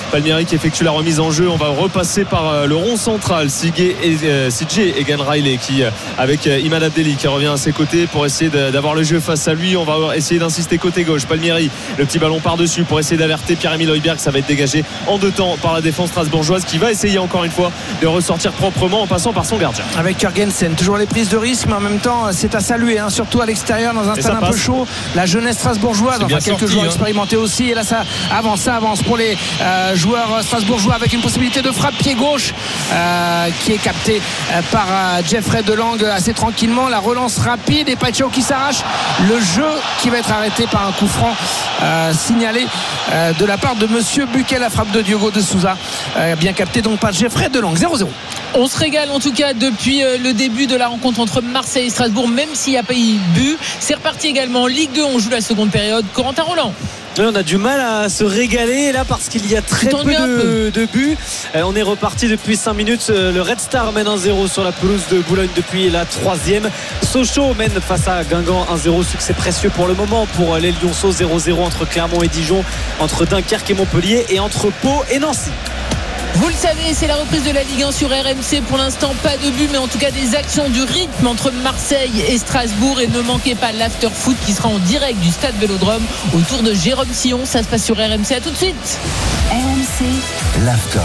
Palmieri qui effectue la remise en jeu. On va repasser par le rond central. CJ Egan Riley qui avec Iman Abdelli qui revient à ses côtés pour essayer d'avoir le jeu face à lui. On va essayer d'insister côté gauche. Palmieri, le petit ballon par-dessus pour essayer d'alerter Pierre-Emile Højbjerg. Ça va être dégagé en deux temps par la défense strasbourgeoise qui va essayer encore une fois de ressortir proprement en passant par son gardien. Avec Jørgensen, toujours les prises de risque, mais en même temps c'est à saluer, surtout à l'extérieur dans un stade un peu chaud. La jeunesse strasbourgeoise, quelques joueurs expérimentés aussi, et là ça avance pour les joueurs strasbourgeois avec une possibilité de frappe pied gauche qui est captée par Jeffrey Delang assez tranquillement. La relance rapide et Pacho qui s'arrache le jeu qui va être arrêté par un coup franc signalé de la part de monsieur Buquet. La frappe de Diogo de Souza bien capté donc par Jeffrey Delang. 0-0. On se régale en tout cas depuis le début de la rencontre entre Marseille et Strasbourg, même s'il n'y a pas eu but. C'est reparti également en Ligue 2, on joue la seconde période. Corentin Roland. Oui, on a du mal à se régaler là parce qu'il y a très peu de buts. On est reparti depuis 5 minutes. Le Red Star mène 1-0 sur la pelouse de Boulogne depuis la 3e. Sochaux mène face à Guingamp 1-0. Succès précieux pour le moment pour les Lyonceaux. 0-0 entre Clermont et Dijon, entre Dunkerque et Montpellier et entre Pau et Nancy. Vous le savez, c'est la reprise de la Ligue 1 sur RMC. Pour l'instant, pas de but, mais en tout cas des actions, du rythme entre Marseille et Strasbourg. Et ne manquez pas l'after foot qui sera en direct du stade Vélodrome autour de Jérôme Sillon. Ça se passe sur RMC. À tout de suite. RMC, l'after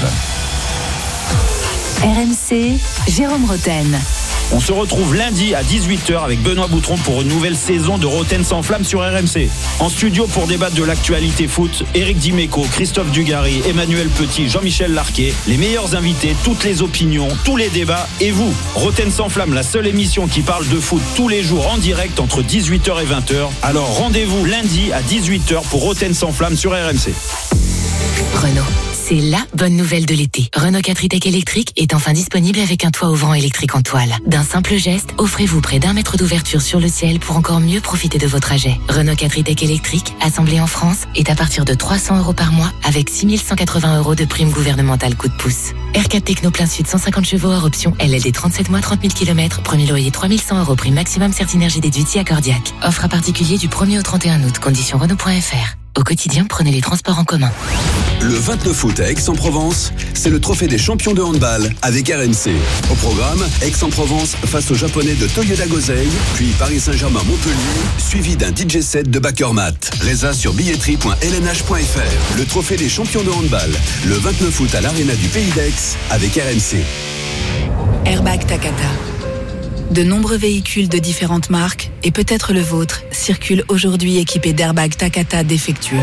live. RMC, Jérôme Roten. On se retrouve lundi à 18h avec Benoît Boutron pour une nouvelle saison de Roten sans flamme sur RMC. En studio pour débattre de l'actualité foot, Éric Dimeco, Christophe Dugarry, Emmanuel Petit, Jean-Michel Larquet. Les meilleurs invités, toutes les opinions, tous les débats et vous. Roten sans flamme, la seule émission qui parle de foot tous les jours en direct entre 18h et 20h. Alors rendez-vous lundi à 18h pour Roten sans flamme sur RMC. Renault. C'est la bonne nouvelle de l'été. Renault 4 e-Tech électrique est enfin disponible avec un toit ouvrant électrique en toile. D'un simple geste, offrez-vous près d'1 mètre d'ouverture sur le ciel pour encore mieux profiter de vos trajets. Renault 4 e-Tech électrique, assemblé en France, est à partir de 300 € par mois avec 6 180 € de prime gouvernementale coup de pouce. R4 Techno plein sud 150 chevaux hors option, LLD 37 mois 30 000 km, premier loyer 3100 € prime maximum Certinergie déduite accordiaque. Offre à particulier du 1er au 31 août, conditions Renault.fr. Au quotidien, prenez les transports en commun. Le 29 août à Aix-en-Provence, c'est le trophée des champions de handball avec RMC. Au programme, Aix-en-Provence face aux Japonais de Toyoda Gosei, puis Paris Saint-Germain-Montpellier, suivi d'un DJ set de Bakermat. Résa sur billetterie.lnh.fr. Le trophée des champions de handball, le 29 août à l'Arena du Pays d'Aix avec RMC. Airbag Takata. De nombreux véhicules de différentes marques, et peut-être le vôtre, circulent aujourd'hui équipés d'airbags Takata défectueux.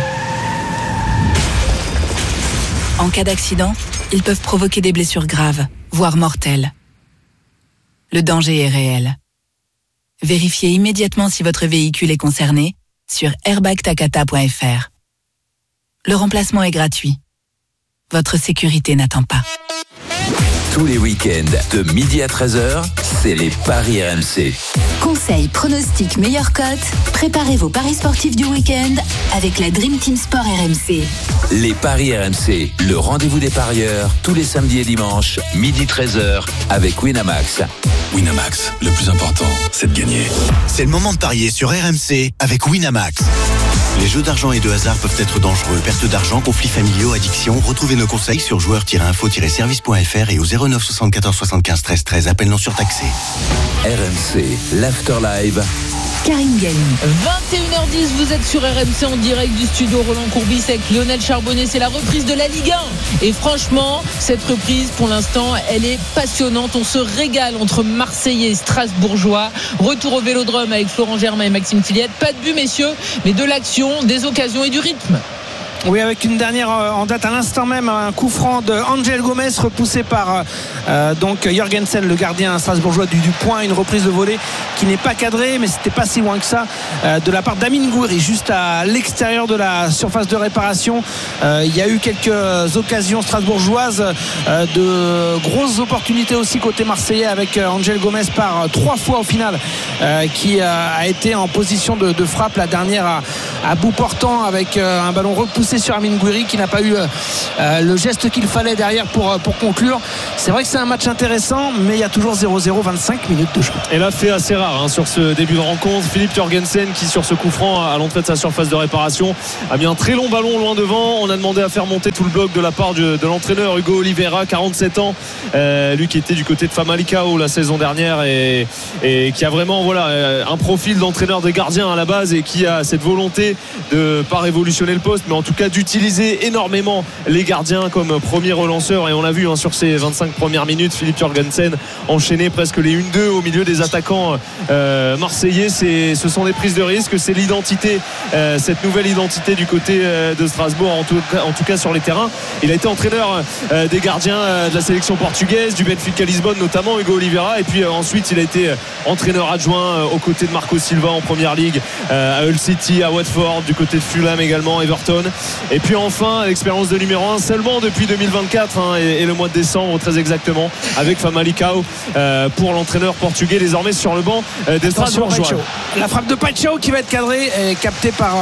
En cas d'accident, ils peuvent provoquer des blessures graves, voire mortelles. Le danger est réel. Vérifiez immédiatement si votre véhicule est concerné sur airbagtakata.fr. Le remplacement est gratuit. Votre sécurité n'attend pas. Tous les week-ends, de midi à 13h, c'est les Paris RMC. Conseils, pronostics, meilleures cotes. Préparez vos paris sportifs du week-end avec la Dream Team Sport RMC. Les Paris RMC, le rendez-vous des parieurs, tous les samedis et dimanches, midi 13h, avec Winamax. Winamax, le plus important, c'est de gagner. C'est le moment de parier sur RMC avec Winamax. Les jeux d'argent et de hasard peuvent être dangereux. Perte d'argent, conflits familiaux, addiction. Retrouvez nos conseils sur joueurs-info-service.fr et au 09 74 75 13 13. Appel non surtaxé. RMC, l'After Live. Karine Galli. 21h10, vous êtes sur RMC en direct du studio Roland Courbis avec Lionel Charbonnet. C'est la reprise de la Ligue 1. Et franchement, cette reprise, pour l'instant, elle est passionnante. On se régale entre Marseillais et Strasbourgeois. Retour au Vélodrome avec Florent Germain et Maxime Tilliette. Pas de but, messieurs, mais de l'action, des occasions et du rythme. Oui, avec une dernière en date à l'instant même, un coup franc de Angel Gomez repoussé par donc Jørgensen, le gardien strasbourgeois du point. Une reprise de volée qui n'est pas cadrée, mais c'était pas si loin que ça, de la part d'Amin Gouiri, juste à l'extérieur de la surface de réparation. Il y a eu quelques occasions strasbourgeoises, de grosses opportunités aussi côté marseillais avec Angel Gomez par 3 fois au final, qui a été en position de frappe, la dernière à bout portant avec un ballon repoussé sur Amin Gouiri qui n'a pas eu le geste qu'il fallait derrière pour conclure. c'est vrai que c'est un match intéressant, mais il y a toujours 0-0, 25 minutes de jeu. Et là, fait assez rare sur ce début de rencontre. Philippe Jorgensen qui, sur ce coup franc à l'entrée de sa surface de réparation, a mis un très long ballon loin devant. On a demandé à faire monter tout le bloc de la part de l'entraîneur Hugo Oliveira, 47 ans, lui qui était du côté de Famalicão la saison dernière et qui a vraiment un profil d'entraîneur de gardien à la base et qui a cette volonté de pas révolutionner le poste, mais en tout cas d'utiliser énormément les gardiens comme premier relanceur. Et on l'a vu sur ces 25 premières minutes, Philippe Jorgensen enchaîner presque les 1-2 au milieu des attaquants marseillais. Ce sont des prises de risque, c'est l'identité, cette nouvelle identité du côté de Strasbourg, en tout cas sur les terrains. Il a été entraîneur des gardiens de la sélection portugaise, du Benfica Lisbonne notamment, Hugo Oliveira, et puis ensuite il a été entraîneur adjoint aux côtés de Marco Silva en première ligue, à Hull City, à Watford, du côté de Fulham également, Everton, et puis enfin l'expérience de numéro 1 seulement depuis 2024 et le mois de décembre très exactement, avec Famalicão pour l'entraîneur portugais désormais sur le banc des Strasbourgeois. La frappe de Pacho qui va être cadrée et captée par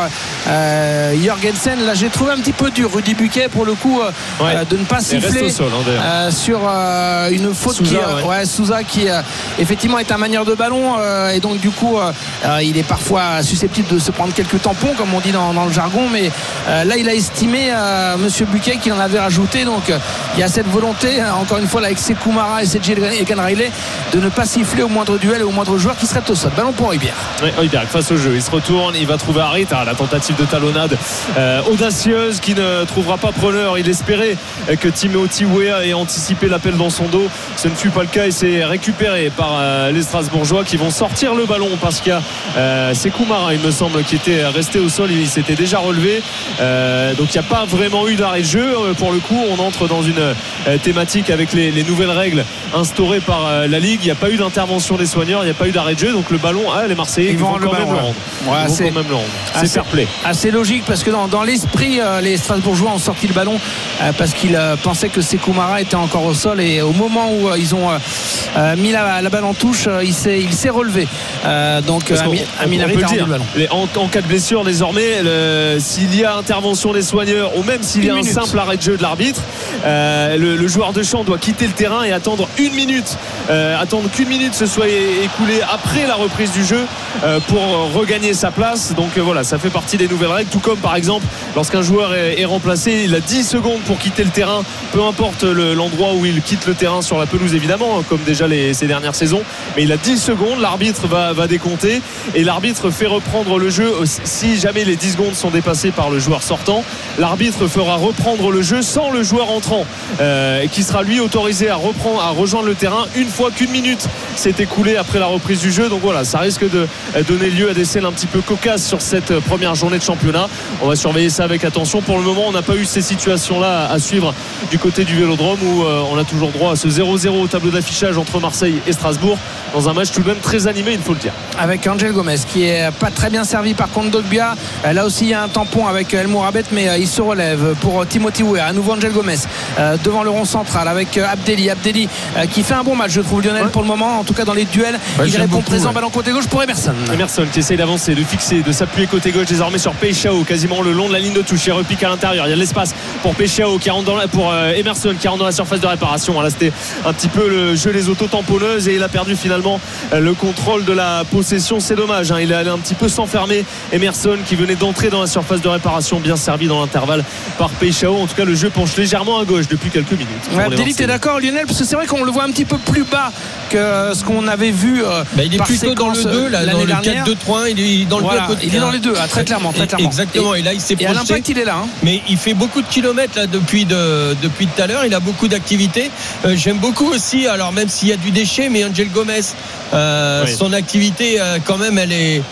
Jorgensen. Là j'ai trouvé un petit peu dur Rudy Buquet pour le coup de ne pas siffler sol, sur une faute Souza qui effectivement est un manieur de ballon et donc du coup il est parfois susceptible de se prendre quelques tampons comme on dit dans le jargon, mais là il a estimé monsieur Buquet qu'il en avait rajouté, donc il y a cette volonté encore une fois là, avec Sekou Mara et CJ Egan Riley de ne pas siffler au moindre duel et au moindre joueur qui serait au sol. Ballon pour Højbjerg. Højbjerg face au jeu, il se retourne, il va trouver Harit, la tentative de talonnade audacieuse qui ne trouvera pas preneur. Il espérait que Timothy Weah ait anticipé l'appel dans son dos, ce ne fut pas le cas et c'est récupéré par les Strasbourgeois qui vont sortir le ballon parce qu'il y a Sekou Mara, il me semble, qui était resté au sol, il s'était déjà relevé, donc il n'y a pas vraiment eu d'arrêt de jeu. Pour le coup on entre dans une thématique avec les nouvelles règles instaurées par la Ligue. Il n'y a pas eu d'intervention des soigneurs, il n'y a pas eu d'arrêt de jeu, donc le ballon, les Marseillais vont quand même le rendre. C'est fair play. Assez logique parce que dans l'esprit les Strasbourgeois ont sorti le ballon parce qu'ils pensaient que Sekou Mara était encore au sol et au moment où ils ont mis la balle en touche, il s'est relevé, donc Amin Harit a rendu le ballon. En cas de blessure désormais, s'il y a intervention des soigneurs ou même s'il y a un simple arrêt de jeu de l'arbitre, le joueur de champ doit quitter le terrain et attendre une minute, attendre qu'une minute se soit écoulée après la reprise du jeu pour regagner sa place. Donc voilà, ça fait partie des nouvelles règles, tout comme par exemple lorsqu'un joueur est remplacé, il a 10 secondes pour quitter le terrain, peu importe l'endroit où il quitte le terrain sur la pelouse évidemment, comme déjà ces dernières saisons, mais il a 10 secondes, l'arbitre va décompter et l'arbitre fait reprendre le jeu. Si jamais les 10 secondes sont dépassées par le joueur sortant, l'arbitre fera reprendre le jeu sans le joueur entrant, qui sera lui autorisé à rejoindre le terrain une fois qu'une minute s'est écoulée après la reprise du jeu. Donc voilà, ça risque de donner lieu à des scènes un petit peu cocasses sur cette première journée de championnat. On va surveiller ça avec attention. Pour le moment on n'a pas eu ces situations-là à suivre du côté du Vélodrome où on a toujours droit à ce 0-0 au tableau d'affichage entre Marseille et Strasbourg dans un match tout de même très animé, il faut le dire, avec Angel Gomez qui est pas très bien servi par Kondogbia. Là aussi il y a un tampon avec El Mourabet, mais il se relève pour Timothy Weah. À nouveau Angel Gomez devant le rond central avec Abdelli qui fait un bon match je trouve, Lionel, pour le moment, en tout cas dans les duels. Il répond présent, ballon côté gauche pour Emerson qui essaye d'avancer, de fixer, de s'appuyer côté gauche désormais sur Paixão, quasiment le long de la ligne de touche. Il repique à l'intérieur, il y a de l'espace pour Paixão qui rentre pour Emerson qui rentre dans la surface de réparation. Là c'était un petit peu le jeu des auto-tamponneuses et il a perdu finalement le contrôle de la possession. C'est dommage, il est allé un petit peu s'enfermer, Emerson qui venait d'entrer dans la surface de réparation, bien servi dans l'intervalle par Paixão. En tout cas le jeu penche légèrement à gauche depuis quelques minutes. Abdelli, t'es d'accord Lionel, parce que c'est vrai qu'on le voit un petit peu plus bas que ce qu'on avait vu il est plutôt dans le 2 là, dans le 4-2-3-1, il est dans le 2 à côté. Il est dans les deux, très clairement. Exactement, et là il s'est projeté. Et à l'impact il est là. Mais il fait beaucoup de kilomètres là depuis tout à l'heure, il a beaucoup d'activité. J'aime beaucoup aussi, alors même s'il y a du déchet, mais Angel Gomez, son activité quand même elle est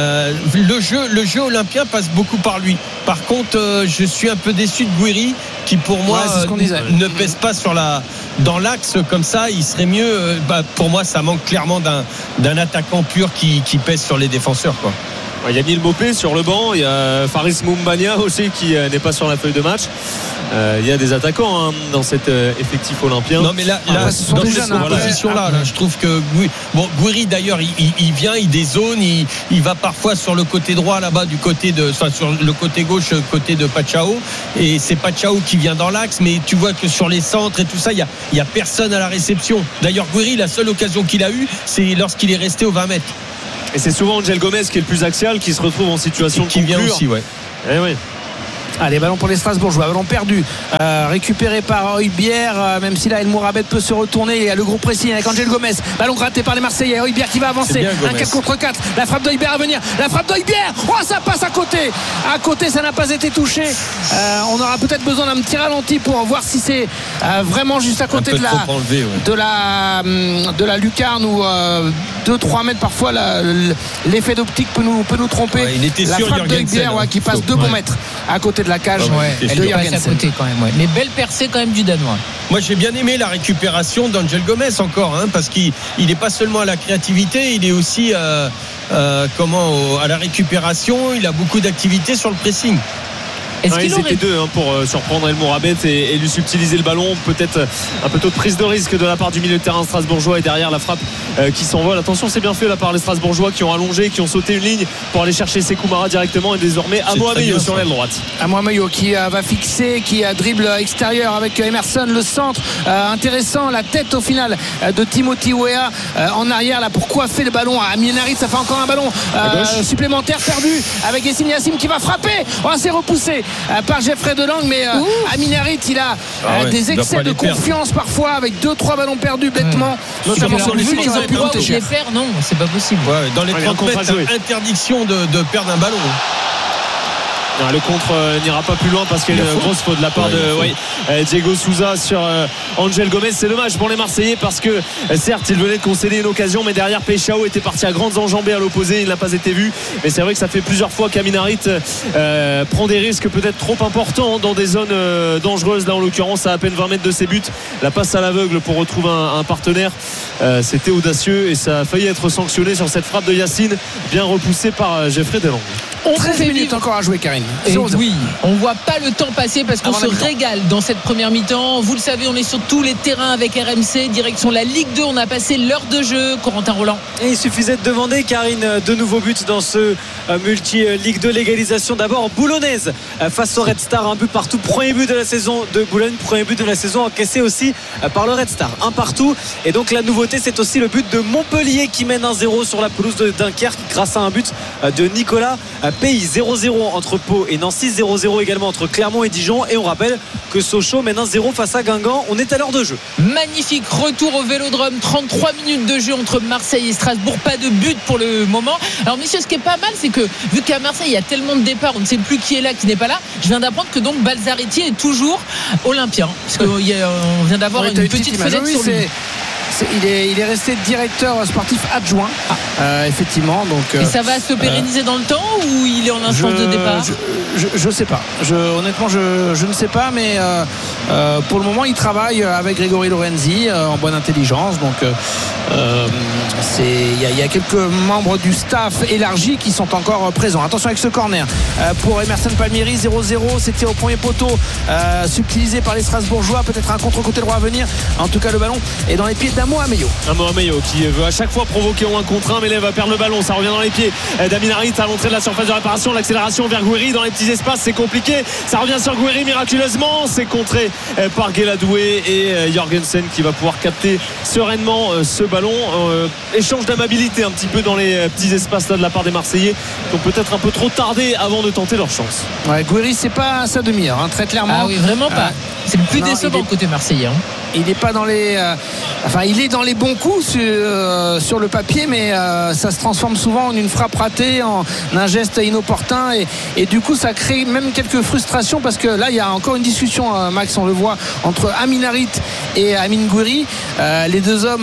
le jeu olympien passe beaucoup par lui. Par contre je suis un peu déçu de Gouiri qui pour moi ne pèse pas dans l'axe comme ça. Il serait mieux, pour moi ça manque clairement d'un attaquant pur qui pèse sur les défenseurs quoi. Il y a Neil Mopé sur le banc, il y a Faris Moumbania aussi qui n'est pas sur la feuille de match. Il y a des attaquants dans cet effectif olympien. Non mais là dans cette position-là, je trouve que Gouiri d'ailleurs il vient, il dézone, il va parfois sur le côté droit là-bas sur le côté gauche, côté de Pachao, et c'est Pachao qui vient dans l'axe, mais tu vois que sur les centres et tout ça, il y a personne à la réception. D'ailleurs Gouiri, la seule occasion qu'il a eue, c'est lorsqu'il est resté aux 20 mètres. Et c'est souvent Angel Gomez qui est le plus axial, qui se retrouve en situation de conclure. Qui vient aussi, ouais. Eh oui. Allez, ballon pour les Strasbourgeois, ballon perdu, récupéré par Højbjerg, même si là El Mourabet peut se retourner. Il y a le groupe pressing avec Angel Gomez, ballon gratté par les Marseillais. Højbjerg qui va avancer, un 4 contre 4, la frappe d'Højbjerg à venir, la frappe d'Højbjerg, ça passe à côté, ça n'a pas été touché. On aura peut-être besoin d'un petit ralenti pour voir si c'est vraiment juste à côté de la lucarne, ou 2-3 mètres parfois. L'effet d'optique peut nous tromper. Il était la frappe d'Højbjerg qui passe 2 bons mètres à côté de la cage. Elle doit passer à côté quand même, mais belle percée quand même du Danois. Moi j'ai bien aimé la récupération d'Angel Gomez encore, parce qu'il n'est pas seulement à la créativité, il est aussi à la récupération, il a beaucoup d'activité sur le pressing. Ils étaient deux pour surprendre El Mourabet et lui subtiliser le ballon. Peut-être un peu tôt de prise de risque de la part du milieu de terrain strasbourgeois, et derrière la frappe qui s'envole. Attention, c'est bien fait là par les Strasbourgeois qui ont allongé, qui ont sauté une ligne pour aller chercher Sekou Mara directement, et désormais Amo Ameyo sur l'aile droite. Amo Ameyo qui va fixer, qui dribble extérieur avec Emerson, le centre intéressant, la tête au final de Timothy Weah en arrière là pour coiffer le ballon à Minarit. Ça fait encore un ballon supplémentaire perdu avec Yassim Yassim qui va frapper. C'est repoussé par Geoffrey Delangue, mais Aminarit il a des excès de confiance parfois avec 2-3 ballons perdus bêtement, notamment sur les les perd, non, c'est pas possible. Dans les 30 mètres, interdiction de perdre un ballon. Le contre n'ira pas plus loin parce qu'il y a une grosse faute de la part de Diego Souza sur Angel Gomez. C'est dommage pour les Marseillais parce que certes il venait de concéder une occasion, mais derrière Pechao était parti à grandes enjambées à l'opposé, il n'a pas été vu. Mais c'est vrai que ça fait plusieurs fois qu'Aminarit prend des risques peut-être trop importants dans des zones dangereuses. Là en l'occurrence à peine 20 mètres de ses buts, la passe à l'aveugle pour retrouver un partenaire, c'était audacieux et ça a failli être sanctionné sur cette frappe de Yacine, bien repoussée par Geoffrey Delangue. 13 minutes encore à jouer, Karine. Et oui, on voit pas le temps passer parce qu'on se régale dans cette première mi-temps. Vous le savez, on est sur tous les terrains avec RMC, direction la Ligue 2. On a passé l'heure de jeu. Corentin Roland. Et il suffisait de demander, Karine, de nouveaux buts dans ce multi-Ligue 2. L'égalisation d'abord boulonnaise face au Red Star, un but partout. Premier but de la saison de Boulogne, premier but de la saison encaissé aussi par le Red Star, un partout. Et donc la nouveauté, c'est aussi le but de Montpellier qui mène 1-0 sur la pelouse de Dunkerque grâce à un but de Nicolas Pays. 0-0 entre Pau et Nancy, 0-0 également entre Clermont et Dijon. Et on rappelle que Sochaux mène 1-0 face à Guingamp. On est à l'heure de jeu. Magnifique retour au Vélodrome, 33 minutes de jeu entre Marseille et Strasbourg, pas de but pour le moment. Alors messieurs, ce qui est pas mal, c'est que vu qu'à Marseille il y a tellement de départs, on ne sait plus qui est là, qui n'est pas là. Je viens d'apprendre que donc Balzaretti est toujours olympien, parce qu'on vient d'avoir une petite fenêtre sur lui. Il est resté directeur sportif adjoint, effectivement. Donc, et ça va se pérenniser dans le temps ou il est en instance de départ? Je sais pas. Honnêtement, je ne sais pas, mais pour le moment, il travaille avec Grégory Lorenzi en bonne intelligence. Donc, il y a quelques membres du staff élargi qui sont encore présents. Attention avec ce corner pour Emerson Palmieri, 0-0. C'était au premier poteau, subtilisé par les Strasbourgeois. Peut-être un contre-côté droit à venir. En tout cas, le ballon est dans les pieds d'Amo Ameyo. Amo Ameyo qui veut à chaque fois provoquer au 1 contre 1, mais là il va perdre le ballon. Ça revient dans les pieds d'Aminarit à l'entrée de la surface de réparation. L'accélération vers Gouiri dans les petits espaces, c'est compliqué. Ça revient sur Gouiri miraculeusement. C'est contré par Guéladoué et Jorgensen qui va pouvoir capter sereinement ce ballon. Échange d'amabilité un petit peu dans les petits espaces là de la part des Marseillais qui ont peut-être un peu trop tardé avant de tenter leur chance. Gouiri, c'est pas sa demi-heure, très clairement. Ah oui, vraiment pas. C'est le plus décevant côté marseillais. Il n'est pas dans les il est dans les bons coups sur le papier, mais ça se transforme souvent en une frappe ratée, en un geste inopportun, et du coup ça crée même quelques frustrations parce que là il y a encore une discussion, Max, on le voit, entre Aminarit et Amine Gouiri. Les deux hommes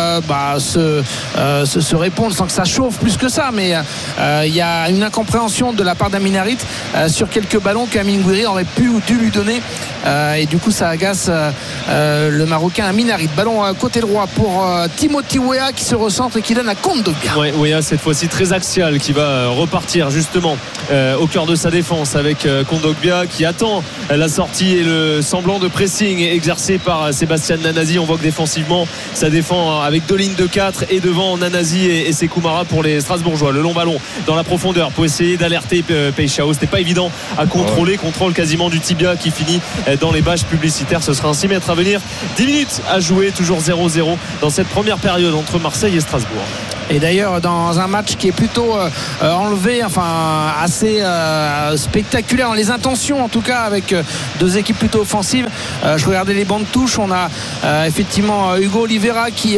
se répondent sans que ça chauffe plus que ça, mais il y a une incompréhension de la part d'Aminarit sur quelques ballons qu'Amine Gouiri aurait pu ou dû lui donner et du coup ça agace le Marocain Aminarit. Ballon côté droit pour Timothy Weah qui se recentre et qui donne à Kondogbia. Ouais, Weah cette fois-ci très axial, qui va repartir justement au cœur de sa défense avec Kondogbia qui attend la sortie et le semblant de pressing exercé par Sébastien Nanazi. On voit que défensivement ça défend avec 2 lignes de 4 et devant Nanazi et Sekou Mara pour les Strasbourgeois. Le long ballon dans la profondeur pour essayer d'alerter Peichao. C'était pas évident à contrôler. Contrôle quasiment du tibia qui finit dans les bâches publicitaires. Ce sera un 6 mètres à venir. 10 minutes à jouer, toujours 0-0 dans cette première période entre Marseille et Strasbourg. Et d'ailleurs dans un match qui est plutôt enlevé, enfin assez spectaculaire dans les intentions en tout cas, avec 2 équipes plutôt offensives. Je regardais les bancs de touche, on a effectivement Hugo Oliveira qui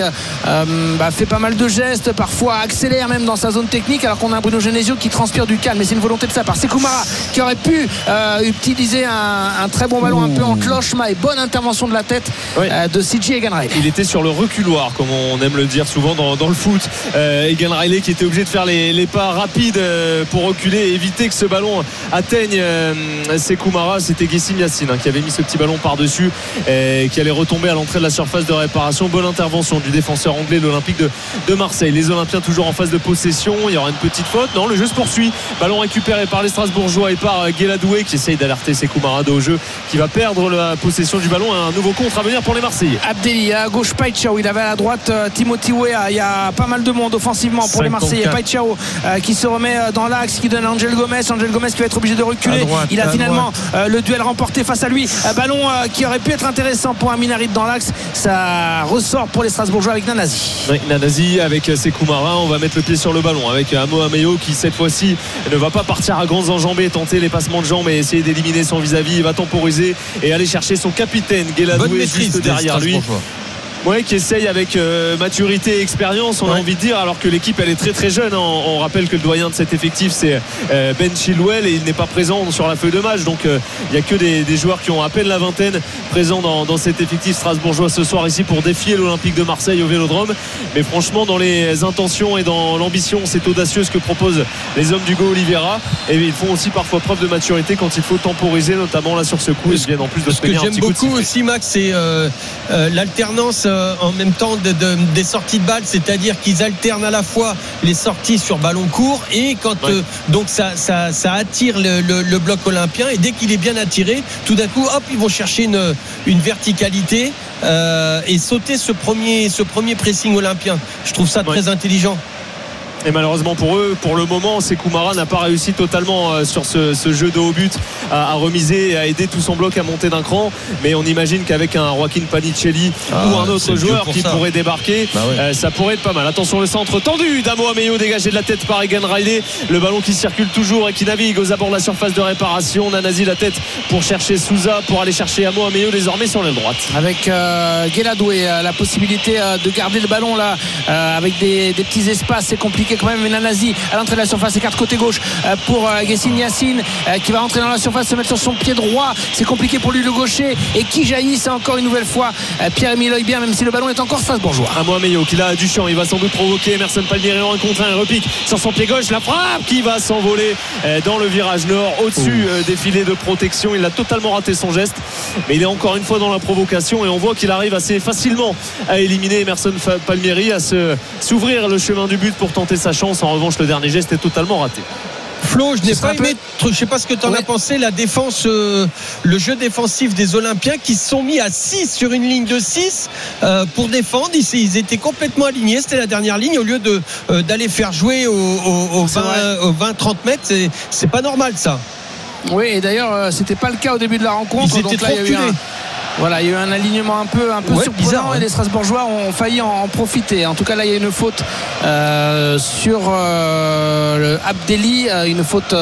fait pas mal de gestes, parfois accélère même dans sa zone technique, alors qu'on a un Bruno Genesio qui transpire du calme, mais c'est une volonté de sa part. Sekou Mara qui aurait pu utiliser un très bon ballon un peu en cloche-main, et bonne intervention de la tête de CJ Egan Riley. Il était sur le reculoir comme on aime le dire souvent dans le foot. Egan Riley qui était obligé de faire les pas rapides pour reculer et éviter que ce ballon atteigne Sekou Mara. C'était Guessim Yassine qui avait mis ce petit ballon par-dessus et qui allait retomber à l'entrée de la surface de réparation. Bonne intervention du défenseur anglais de l'Olympique de Marseille. Les Olympiens toujours en phase de possession. Il y aura une petite faute. Non, le jeu se poursuit. Ballon récupéré par les Strasbourgeois et par Guéladoué qui essaye d'alerter Sekou Mara au jeu, qui va perdre la possession du ballon. Un nouveau contre à venir pour les Marseillais. Abdelli à gauche, Paichao, il avait à la droite Timothy Weah. Il y a pas mal de monde offensivement pour les Marseillais. Paichao qui se remet dans l'axe, qui donne à Angel Gomez qui va être obligé de reculer. Il a finalement le duel remporté face à lui. Ballon qui aurait pu être intéressant pour un Minarit dans l'axe. Ça ressort pour les Strasbourgeois avec Nanazi. Oui, Nanazi avec Sekou Mara. On va mettre le pied sur le ballon avec Amo Ameyo qui cette fois-ci ne va pas partir à grandes enjambées, tenter les passements de jambes et essayer d'éliminer son vis-à-vis. Il va temporiser et aller chercher son capitaine Guéladoué juste derrière lui. Ouais, qui essaye avec maturité et expérience, on a envie de dire, alors que l'équipe elle est très très jeune. On rappelle que le doyen de cet effectif c'est Ben Chilwell et il n'est pas présent sur la feuille de match, donc il n'y a que des joueurs qui ont à peine la vingtaine présents dans cet effectif strasbourgeois ce soir ici pour défier l'Olympique de Marseille au Vélodrome. Mais franchement dans les intentions et dans l'ambition, c'est audacieux ce que proposent les hommes d'Hugo Oliveira, et ils font aussi parfois preuve de maturité quand il faut temporiser, notamment là sur ce coup. Ils viennent en plus de ce que j'aime beaucoup aussi, Max, c'est l'alternance en même temps des sorties de balles, c'est-à-dire qu'ils alternent à la fois les sorties sur ballon court et quand donc ça attire le bloc olympien, et dès qu'il est bien attiré, tout d'un coup hop, ils vont chercher une verticalité et sauter ce premier pressing olympien. Je trouve ça très intelligent. Et malheureusement pour eux, pour le moment, Sekou Mara n'a pas réussi totalement sur ce jeu de haut but à remiser et à aider tout son bloc à monter d'un cran. Mais on imagine qu'avec un Joaquin Panicelli ou un autre joueur qui pourrait débarquer, ça pourrait être pas mal. Attention, le centre tendu d'Amo Ameyo, dégagé de la tête par Egan Riley. Le ballon qui circule toujours et qui navigue aux abords de la surface de réparation. Nanazi la tête pour chercher Souza, pour aller chercher Amo Ameyo désormais sur l'aile droite. Avec Guéladoué, la possibilité de garder le ballon là avec des petits espaces, c'est compliqué quand même. Mais Nanazi à l'entrée de la surface, écarte côté gauche pour Guessim Yassine qui va entrer dans la surface, se mettre sur son pied droit. C'est compliqué pour lui, le gaucher, et qui jaillit, c'est encore une nouvelle fois Pierre-Emile Højbjerg, même si le ballon est encore strasbourgeois. Amo Ameyo qui l'a du champ, il va sans doute provoquer Emerson Palmieri en 1 contre 1. Il repique sur son pied gauche, la frappe qui va s'envoler dans le virage nord au-dessus des filets de protection. Il a totalement raté son geste, mais il est encore une fois dans la provocation et on voit qu'il arrive assez facilement à éliminer Emerson Palmieri, à s'ouvrir le chemin du but pour tenter sa chance. En revanche, le dernier geste est totalement raté. Flo, je n'ai pas aimé, je sais pas ce que tu en as pensé, la défense, le jeu défensif des Olympiens qui se sont mis à 6 sur une ligne de 6 pour défendre. Ils étaient complètement alignés, c'était la dernière ligne, au lieu d'aller faire jouer aux 20-30 mètres. C'est pas normal ça. Oui, et d'ailleurs c'était pas le cas au début de la rencontre. Ils étaient trop reculés. Voilà, il y a eu un alignement un peu surprenant, bizarre, et les Strasbourgeois ont failli en profiter. En tout cas, là, il y a une faute sur le Abdelli, une faute.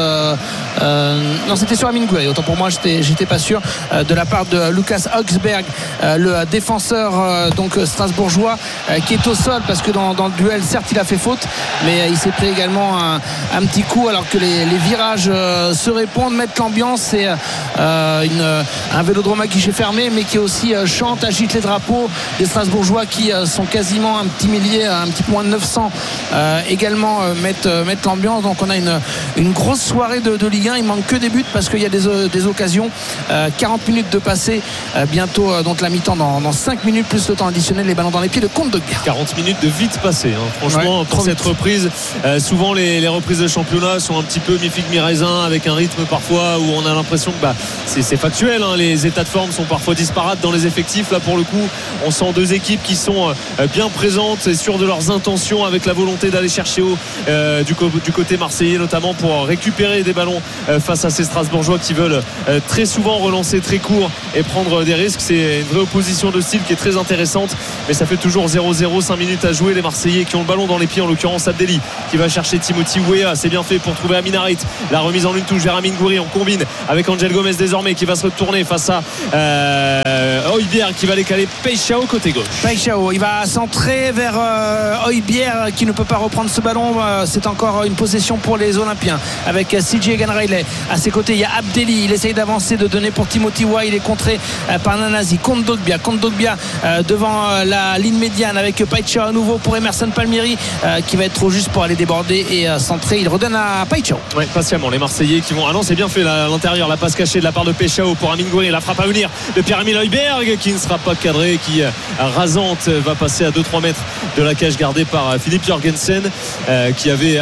Non, c'était sur Amin Gouiri. Autant pour moi, j'étais pas sûr, de la part de Lucas Högsberg, le défenseur donc strasbourgeois, qui est au sol parce que dans le duel, certes, il a fait faute, mais il s'est pris également un petit coup alors que les virages se répondent, mettent l'ambiance. C'est un vélodrome à guichet fermé, mais mais qui aussi chante, agite les drapeaux. Les Strasbourgeois qui sont quasiment un petit millier, un petit peu moins de 900 également mettent l'ambiance. Donc on a une grosse soirée de Ligue 1. Il manque que des buts parce qu'il y a des occasions. 40 minutes de passé, bientôt donc la mi-temps dans 5 minutes plus le temps additionnel, les ballons dans les pieds de Kondogbia. 40 minutes de vite passé, franchement, pour cette reprise. Souvent les reprises de championnat sont un petit peu mi-figue mi-raisin, avec un rythme parfois où on a l'impression que c'est factuel, les états de forme sont parfois disparates dans les effectifs. Là pour le coup on sent deux équipes qui sont bien présentes et sûres de leurs intentions, avec la volonté d'aller chercher haut du côté marseillais, notamment pour récupérer des ballons face à ces Strasbourgeois qui veulent très souvent relancer très court et prendre des risques. C'est une vraie opposition de style qui est très intéressante, mais ça fait toujours 0-0, 5 minutes à jouer. Les Marseillais qui ont le ballon dans les pieds, en l'occurrence Abdelli qui va chercher Timothy Weah, c'est bien fait pour trouver Amin Harit. La remise en une touche vers Amine Gouiri, on combine avec Angel Gomez désormais qui va se retourner face à Højbjerg qui va les caler. Peixao côté gauche. Peixao, il va centrer vers Højbjerg qui ne peut pas reprendre ce ballon. C'est encore une possession pour les Olympiens avec CJ Egan-Riley à ses côtés. Il y a Abdelli, il essaye d'avancer, de donner pour Timothy Weah, il est contré par Nanasi. Kondogbia devant la ligne médiane avec Peixao à nouveau pour Emerson Palmieri qui va être trop juste pour aller déborder et centrer. Il redonne à Peixao. Ouais, patiemment les Marseillais qui vont. Ah non, c'est bien fait à l'intérieur, la passe cachée de la part de Peixao pour Amine Gouiri, la frappe à venir de Pierre-Emile Højbjerg qui ne sera pas cadré, qui rasante va passer à 2-3 mètres de la cage gardée par Philippe Jorgensen qui avait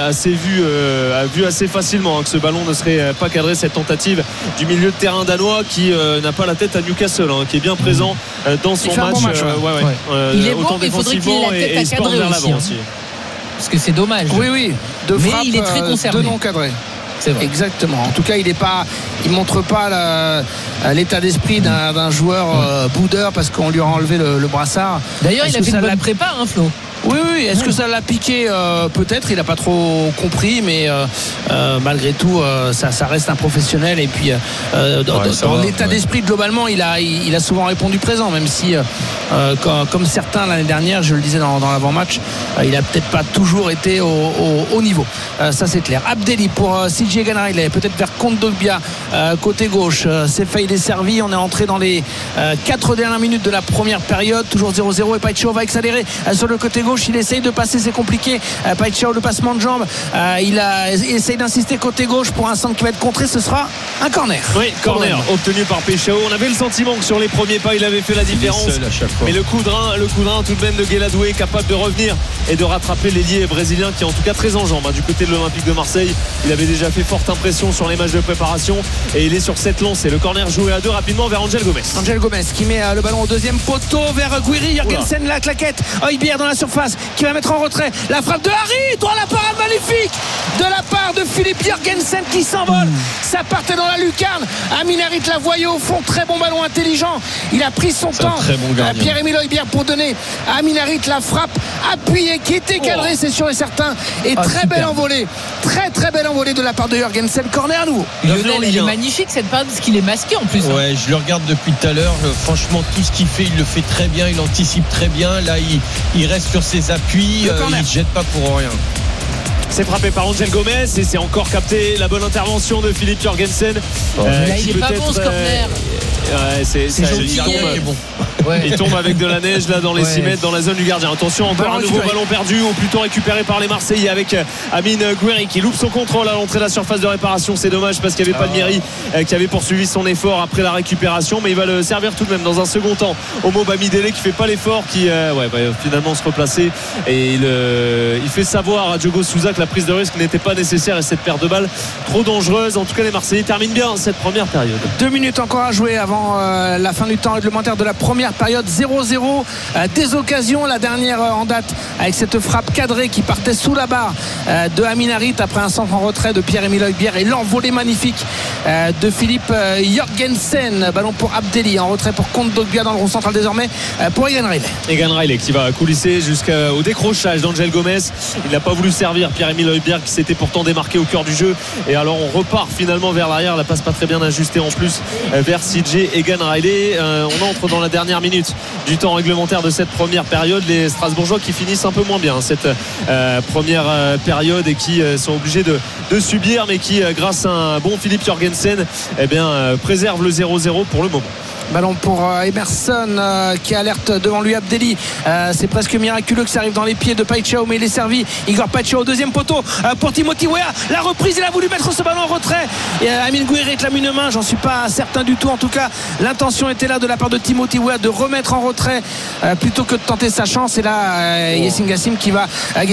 vu assez facilement que ce ballon ne serait pas cadré. Cette tentative du milieu de terrain danois qui n'a pas la tête à Newcastle, qui est bien présent dans son match. Bon match il est bon, mais il faudrait qu'il ait la tête à cadrer aussi. Parce que c'est dommage. Oui, mais il est très concerné. De non cadré. C'est vrai. Exactement. En tout cas, il montre pas l'état d'esprit d'un joueur boudeur parce qu'on lui a enlevé le brassard. D'ailleurs, il a fait une bonne prépa, Flo. Oui. Est-ce que ça l'a piqué peut-être, il n'a pas trop compris, mais malgré tout ça reste un professionnel. Et puis dans l'état d'esprit globalement il a souvent répondu présent, même si comme certains l'année dernière, je le disais dans l'avant-match, il a peut-être pas toujours été au niveau, ça c'est clair. Abdelli pour CJ Egan-Riley, peut-être vers Kondogbia côté gauche. C'est failli desservi. On est entré dans les 4 dernières minutes de la première période, toujours 0-0 et Peixao va accélérer sur le côté gauche. Il essaye de passer, c'est compliqué. Peixao, le passement de jambe, il essaye d'insister côté gauche pour un centre qui va être contré. Ce sera un corner. Oui, corner obtenu par Peixao. On avait le sentiment que sur les premiers pas il avait fait la différence, mais le coup de rein tout de même de Guéladoué, capable de revenir et de rattraper l'ailier brésilien qui est en tout cas très en jambes du côté de l'Olympique de Marseille. Il avait déjà fait forte impression sur les matchs de préparation et il est sur cette lancée. Le corner joué à 2 rapidement vers Angel Gomez qui met le ballon au deuxième poteau vers Gouiri. Jorgensen, la claquette. Højbjerg dans la surface qui va mettre en retrait. La frappe de Harit, la parade magnifique de la part de Philippe Jorgensen qui s'envole. Ça partait dans la lucarne. Amin Harit la voyait au fond. Très bon ballon intelligent. Il a pris son temps. Pierre-Emile Højbjerg pour donner à Amin Harit la frappe appuyée qui était cadrée, c'est sûr et certain. Et très belle envolée. Très belle envolée de la part de Jorgensen. Corner à nouveau. Lionel, elle est magnifique cette parade parce qu'il est masqué en plus. Ouais, je le regarde depuis tout à l'heure. Franchement, tout ce qu'il fait, il le fait très bien. Il anticipe très bien. Là, il reste sur ses appuis. Il ne jette pas pour rien. C'est frappé par Angel Gomez et c'est encore capté la bonne intervention de Philippe Jorgensen. Là, il est pas bon ce corner. C'est bon. Il tombe avec de la neige là dans les 6 mètres dans la zone du gardien. Attention, encore un nouveau ballon perdu, ou plutôt récupéré par les Marseillais avec Amine Gouiri qui loupe son contrôle à l'entrée de la surface de réparation. C'est dommage parce qu'il n'y avait Palmieri qui avait poursuivi son effort après la récupération, mais il va le servir tout de même dans un second temps. Omo Bamidele qui fait pas l'effort, qui va finalement se replacer et il fait savoir à Diogo Souza que la prise de risque n'était pas nécessaire et cette perte de balle trop dangereuse. En tout cas, les Marseillais terminent bien cette première période. 2 minutes encore à jouer avant la fin du temps réglementaire de la première période. 0-0, des occasions, la dernière en date avec cette frappe cadrée qui partait sous la barre de Amin Harit après un centre en retrait de Pierre-Emile Højbjerg et l'envolée magnifique de Philippe Jorgensen. Ballon pour Abdelli, en retrait pour Kondogbia dans le rond central désormais pour Egan-Riley qui va coulisser jusqu'au décrochage d'Angel Gomez. Il n'a pas voulu servir Pierre-Emile Højbjerg qui s'était pourtant démarqué au cœur du jeu, et alors on repart finalement vers l'arrière. La passe pas très bien ajustée en plus vers CJ Egan-Riley. On entre dans la dernière minute du temps réglementaire de cette première période. Les Strasbourgeois qui finissent un peu moins bien cette première période et qui sont obligés de subir, mais qui grâce à un bon Philippe Jorgensen préservent le 0-0 pour le moment. Ballon pour Emerson qui alerte devant lui Abdelli. C'est presque miraculeux que ça arrive dans les pieds de Paixão, mais il est servi. Igor Paixão au deuxième poteau pour Timothy Weah. La reprise, il a voulu mettre ce ballon en retrait. Et Amine Gouiri réclame une main, j'en suis pas certain du tout. En tout cas, l'intention était là de la part de Timothy Weah de remettre en retrait plutôt que de tenter sa chance. Et là, Yacine Gassim qui va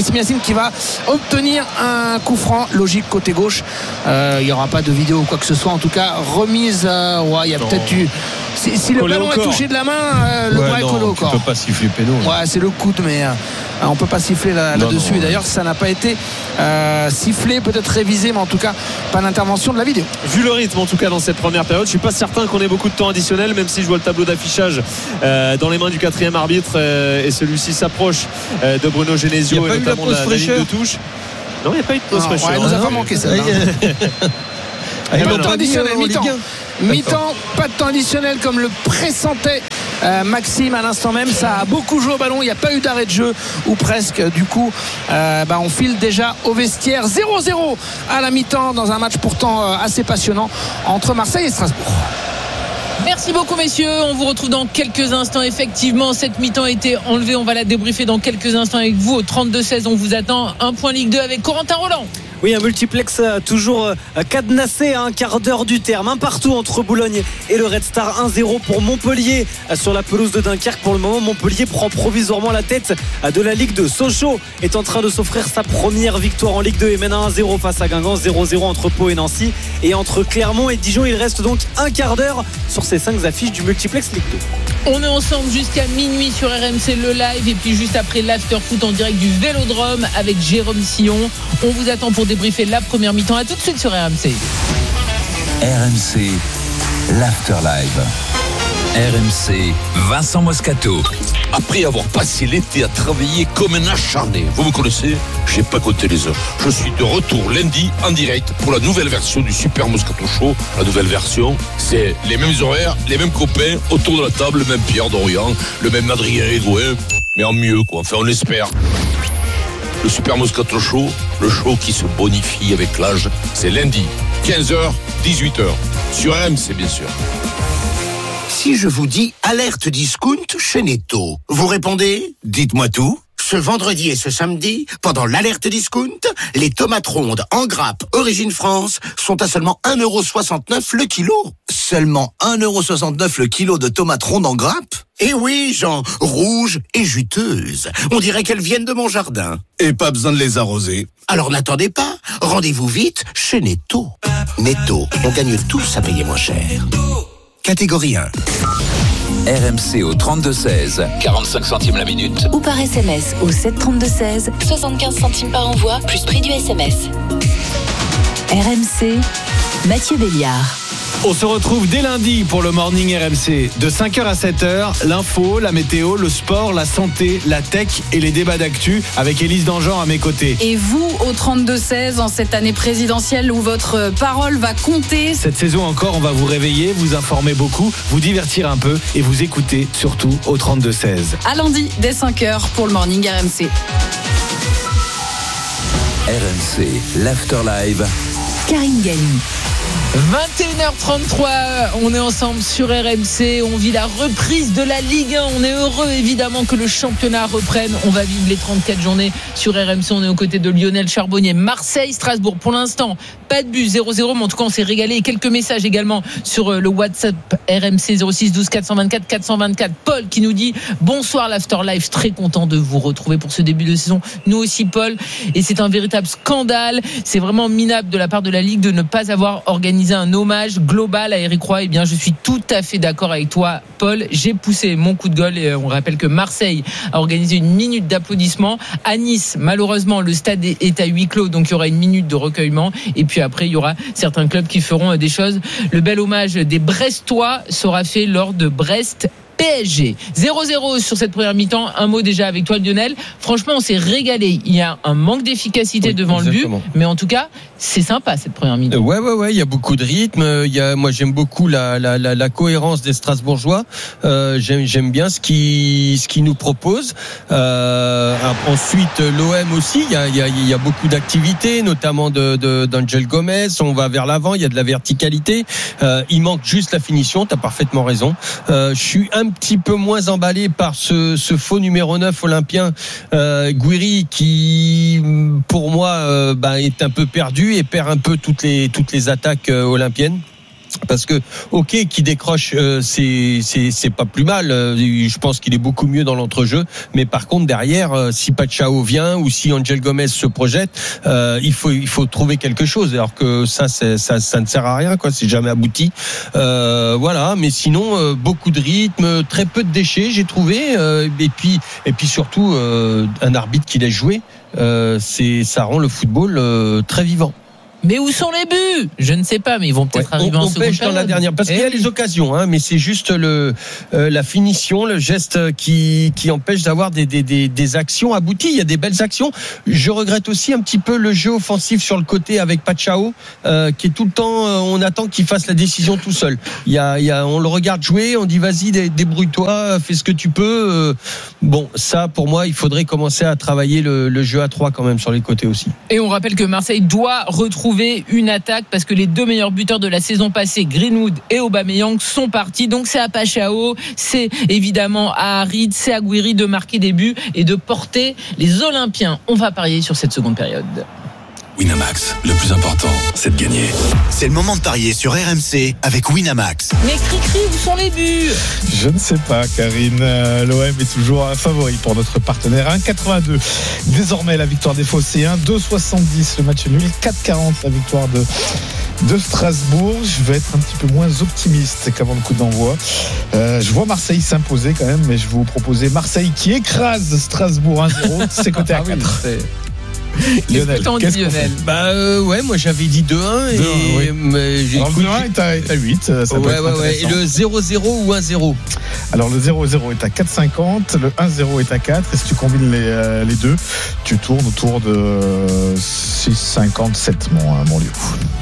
obtenir un coup franc logique côté gauche. Il n'y aura pas de vidéo ou quoi que ce soit. En tout cas, remise. Il y a peut-être eu. Si le ballon est touché de la main, le bras est collé au corps. On ne peut pas siffler péno. Ouais, c'est le coude, mais on ne peut pas siffler là-dessus. Et d'ailleurs, ça n'a pas été sifflé, peut-être révisé, mais en tout cas, pas d'intervention de la vidéo. Vu le rythme, en tout cas, dans cette première période, je ne suis pas certain qu'on ait beaucoup de temps additionnel, même si je vois le tableau d'affichage dans les mains du quatrième arbitre et celui-ci s'approche de Bruno Genesio et notamment de la ligne de touche. Non, il n'y a pas eu de pause fraîcheur. Il nous a pas manqué ça. Pas de temps additionnel, mi-temps, pas de temps additionnel comme le pressentait Maxime à l'instant même. Ça a beaucoup joué au ballon, il n'y a pas eu d'arrêt de jeu ou presque. Du coup on file déjà au vestiaire. 0-0 à la mi-temps dans un match pourtant assez passionnant entre Marseille et Strasbourg. Merci beaucoup messieurs, on vous retrouve dans quelques instants. Effectivement, cette mi-temps a été enlevée, on va la débriefer dans quelques instants avec vous. Au 32-16, on vous attend. Un point Ligue 2 avec Corentin Roland. Oui, un multiplex toujours cadenassé à un quart d'heure du terme. Un partout entre Boulogne et le Red Star. 1-0 pour Montpellier sur la pelouse de Dunkerque. Pour le moment, Montpellier prend provisoirement la tête de la Ligue 2. Sochaux est en train de s'offrir sa première victoire en Ligue 2 et mène à 1-0 face à Guingamp. 0-0 entre Pau et Nancy. Et entre Clermont et Dijon, il reste donc un quart d'heure sur ces 5 affiches du multiplex Ligue 2. On est ensemble jusqu'à minuit sur RMC le live et puis juste après l'after foot en direct du Vélodrome avec Jérôme Sillon. On vous attend pour débriefer la première mi-temps. À tout de suite sur RMC. RMC, l'after live. RMC, Vincent Moscato. Après avoir passé l'été à travailler comme un acharné, vous me connaissez, j'ai pas compté les heures. Je suis de retour lundi en direct pour la nouvelle version du Super Moscato Show. La nouvelle version, c'est les mêmes horaires, les mêmes copains autour de la table, le même Pierre Dorian, le même Adrien Edouin, mais en mieux quoi, enfin on espère. Le Super Moscato Show, le show qui se bonifie avec l'âge, c'est lundi, 15h, 18h, sur RMC bien sûr. Si je vous dis alerte discount chez Netto, vous répondez ? Dites-moi tout. Ce vendredi et ce samedi, pendant l'alerte discount, les tomates rondes en grappe Origine France sont à seulement 1,69€ le kilo. Seulement 1,69€ le kilo de tomates rondes en grappe ? Eh oui, Jean, rouges et juteuses. On dirait qu'elles viennent de mon jardin. Et pas besoin de les arroser. Alors n'attendez pas, rendez-vous vite chez Netto. Netto, on gagne tous à payer moins cher. Catégorie 1. RMC au 32-16, 45 centimes la minute. Ou par SMS au 732-16, 75 centimes par envoi, plus prix du SMS. RMC, Mathieu Béliard. On se retrouve dès lundi pour le Morning RMC. De 5h à 7h, l'info, la météo, le sport, la santé, la tech et les débats d'actu avec Élise Dangean à mes côtés. Et vous, au 32-16, en cette année présidentielle où votre parole va compter. Cette saison encore, on va vous réveiller, vous informer beaucoup, vous divertir un peu et vous écouter surtout au 32-16. À lundi, dès 5h pour le Morning RMC. RMC, l'After Live. Karine Galli. 21h33, on est ensemble sur RMC, on vit la reprise de la Ligue 1, on est heureux évidemment que le championnat reprenne, on va vivre les 34 journées sur RMC, on est aux côtés de Lionel Charbonnier. Marseille, Strasbourg, pour l'instant pas de but, 0-0, mais en tout cas on s'est régalé. Et quelques messages également sur le WhatsApp RMC 06 12 424 424. Paul qui nous dit bonsoir l'After Live, très content de vous retrouver pour ce début de saison, nous aussi Paul, et c'est un véritable scandale, c'est vraiment minable de la part de la Ligue de ne pas avoir organisé un hommage global à Eric Roy. Eh bien, je suis tout à fait d'accord avec toi, Paul. J'ai poussé mon coup de gueule et on rappelle que Marseille a organisé une minute d'applaudissement. À Nice, malheureusement, le stade est à huis clos, donc il y aura une minute de recueillement. Et puis après, il y aura certains clubs qui feront des choses. Le bel hommage des Brestois sera fait lors de Brest PSG. 0-0 sur cette première mi-temps. Un mot déjà avec toi, Lionel. Franchement, on s'est régalé. Il y a un manque d'efficacité devant exactement. Le but, mais en tout cas, c'est sympa cette première mi-temps. Ouais, il y a beaucoup de rythme. Moi, j'aime beaucoup la cohérence des Strasbourgeois. J'aime bien ce qu'ils nous proposent. Ensuite, l'OM aussi. Il y a beaucoup d'activités, notamment d'Angel Gomez. On va vers l'avant. Il y a de la verticalité. Il manque juste la finition. T'as parfaitement raison. Je suis un petit peu moins emballé par ce faux numéro 9 olympien Gouiri qui pour moi est un peu perdu et perd un peu toutes les attaques olympiennes. Parce que qui décroche c'est pas plus mal, je pense qu'il est beaucoup mieux dans l'entrejeu, mais par contre derrière si Pachao vient ou si Angel Gomez se projette, il faut trouver quelque chose, alors que ça ne sert à rien, quoi, c'est jamais abouti. Voilà, mais sinon beaucoup de rythme, très peu de déchets j'ai trouvé, et puis surtout un arbitre qui laisse jouer, ça rend le football très vivant. Mais où sont les buts ? Je ne sais pas, mais ils vont peut-être arriver en seconde période. On pêche dans la dernière, parce qu'il y a les occasions, mais c'est juste la finition, le geste qui empêche d'avoir des actions abouties. Il y a des belles actions. Je regrette aussi un petit peu le jeu offensif sur le côté avec Pachao, qui est tout le temps, on attend qu'il fasse la décision tout seul. On le regarde jouer, on dit vas-y, débrouille-toi, fais ce que tu peux. Bon, ça, pour moi, il faudrait commencer à travailler le jeu à 3 quand même sur les côtés aussi. Et on rappelle que Marseille doit retrouver une attaque parce que les deux meilleurs buteurs de la saison passée, Greenwood et Aubameyang, sont partis. Donc c'est à Pachao, c'est évidemment à Harit, c'est à Gouiri de marquer des buts et de porter les Olympiens. On va parier sur cette seconde période. Winamax, le plus important, c'est de gagner. C'est le moment de parier sur RMC avec Winamax. Mais Cricri, où sont les buts ? Je ne sais pas, Karine. L'OM est toujours un favori pour notre partenaire. 1,82. Désormais, la victoire des Phocéens. 2,70 le match nul. 4,40 la victoire de Strasbourg. Je vais être un petit peu moins optimiste qu'avant le coup d'envoi. Je vois Marseille s'imposer quand même, mais je vais vous proposer Marseille qui écrase Strasbourg 1-0. C'est côté à 4. Lionel, qu'est-ce qu'on fait ? Moi j'avais dit 2-1 mais j'ai écouté. Le 1 est à 8. Ça peut être et le 0-0 ou 1-0 ? Alors le 0-0 est à 4,50, le 1-0 est à 4, et si tu combines les deux, tu tournes autour de 6,57 mon lieu.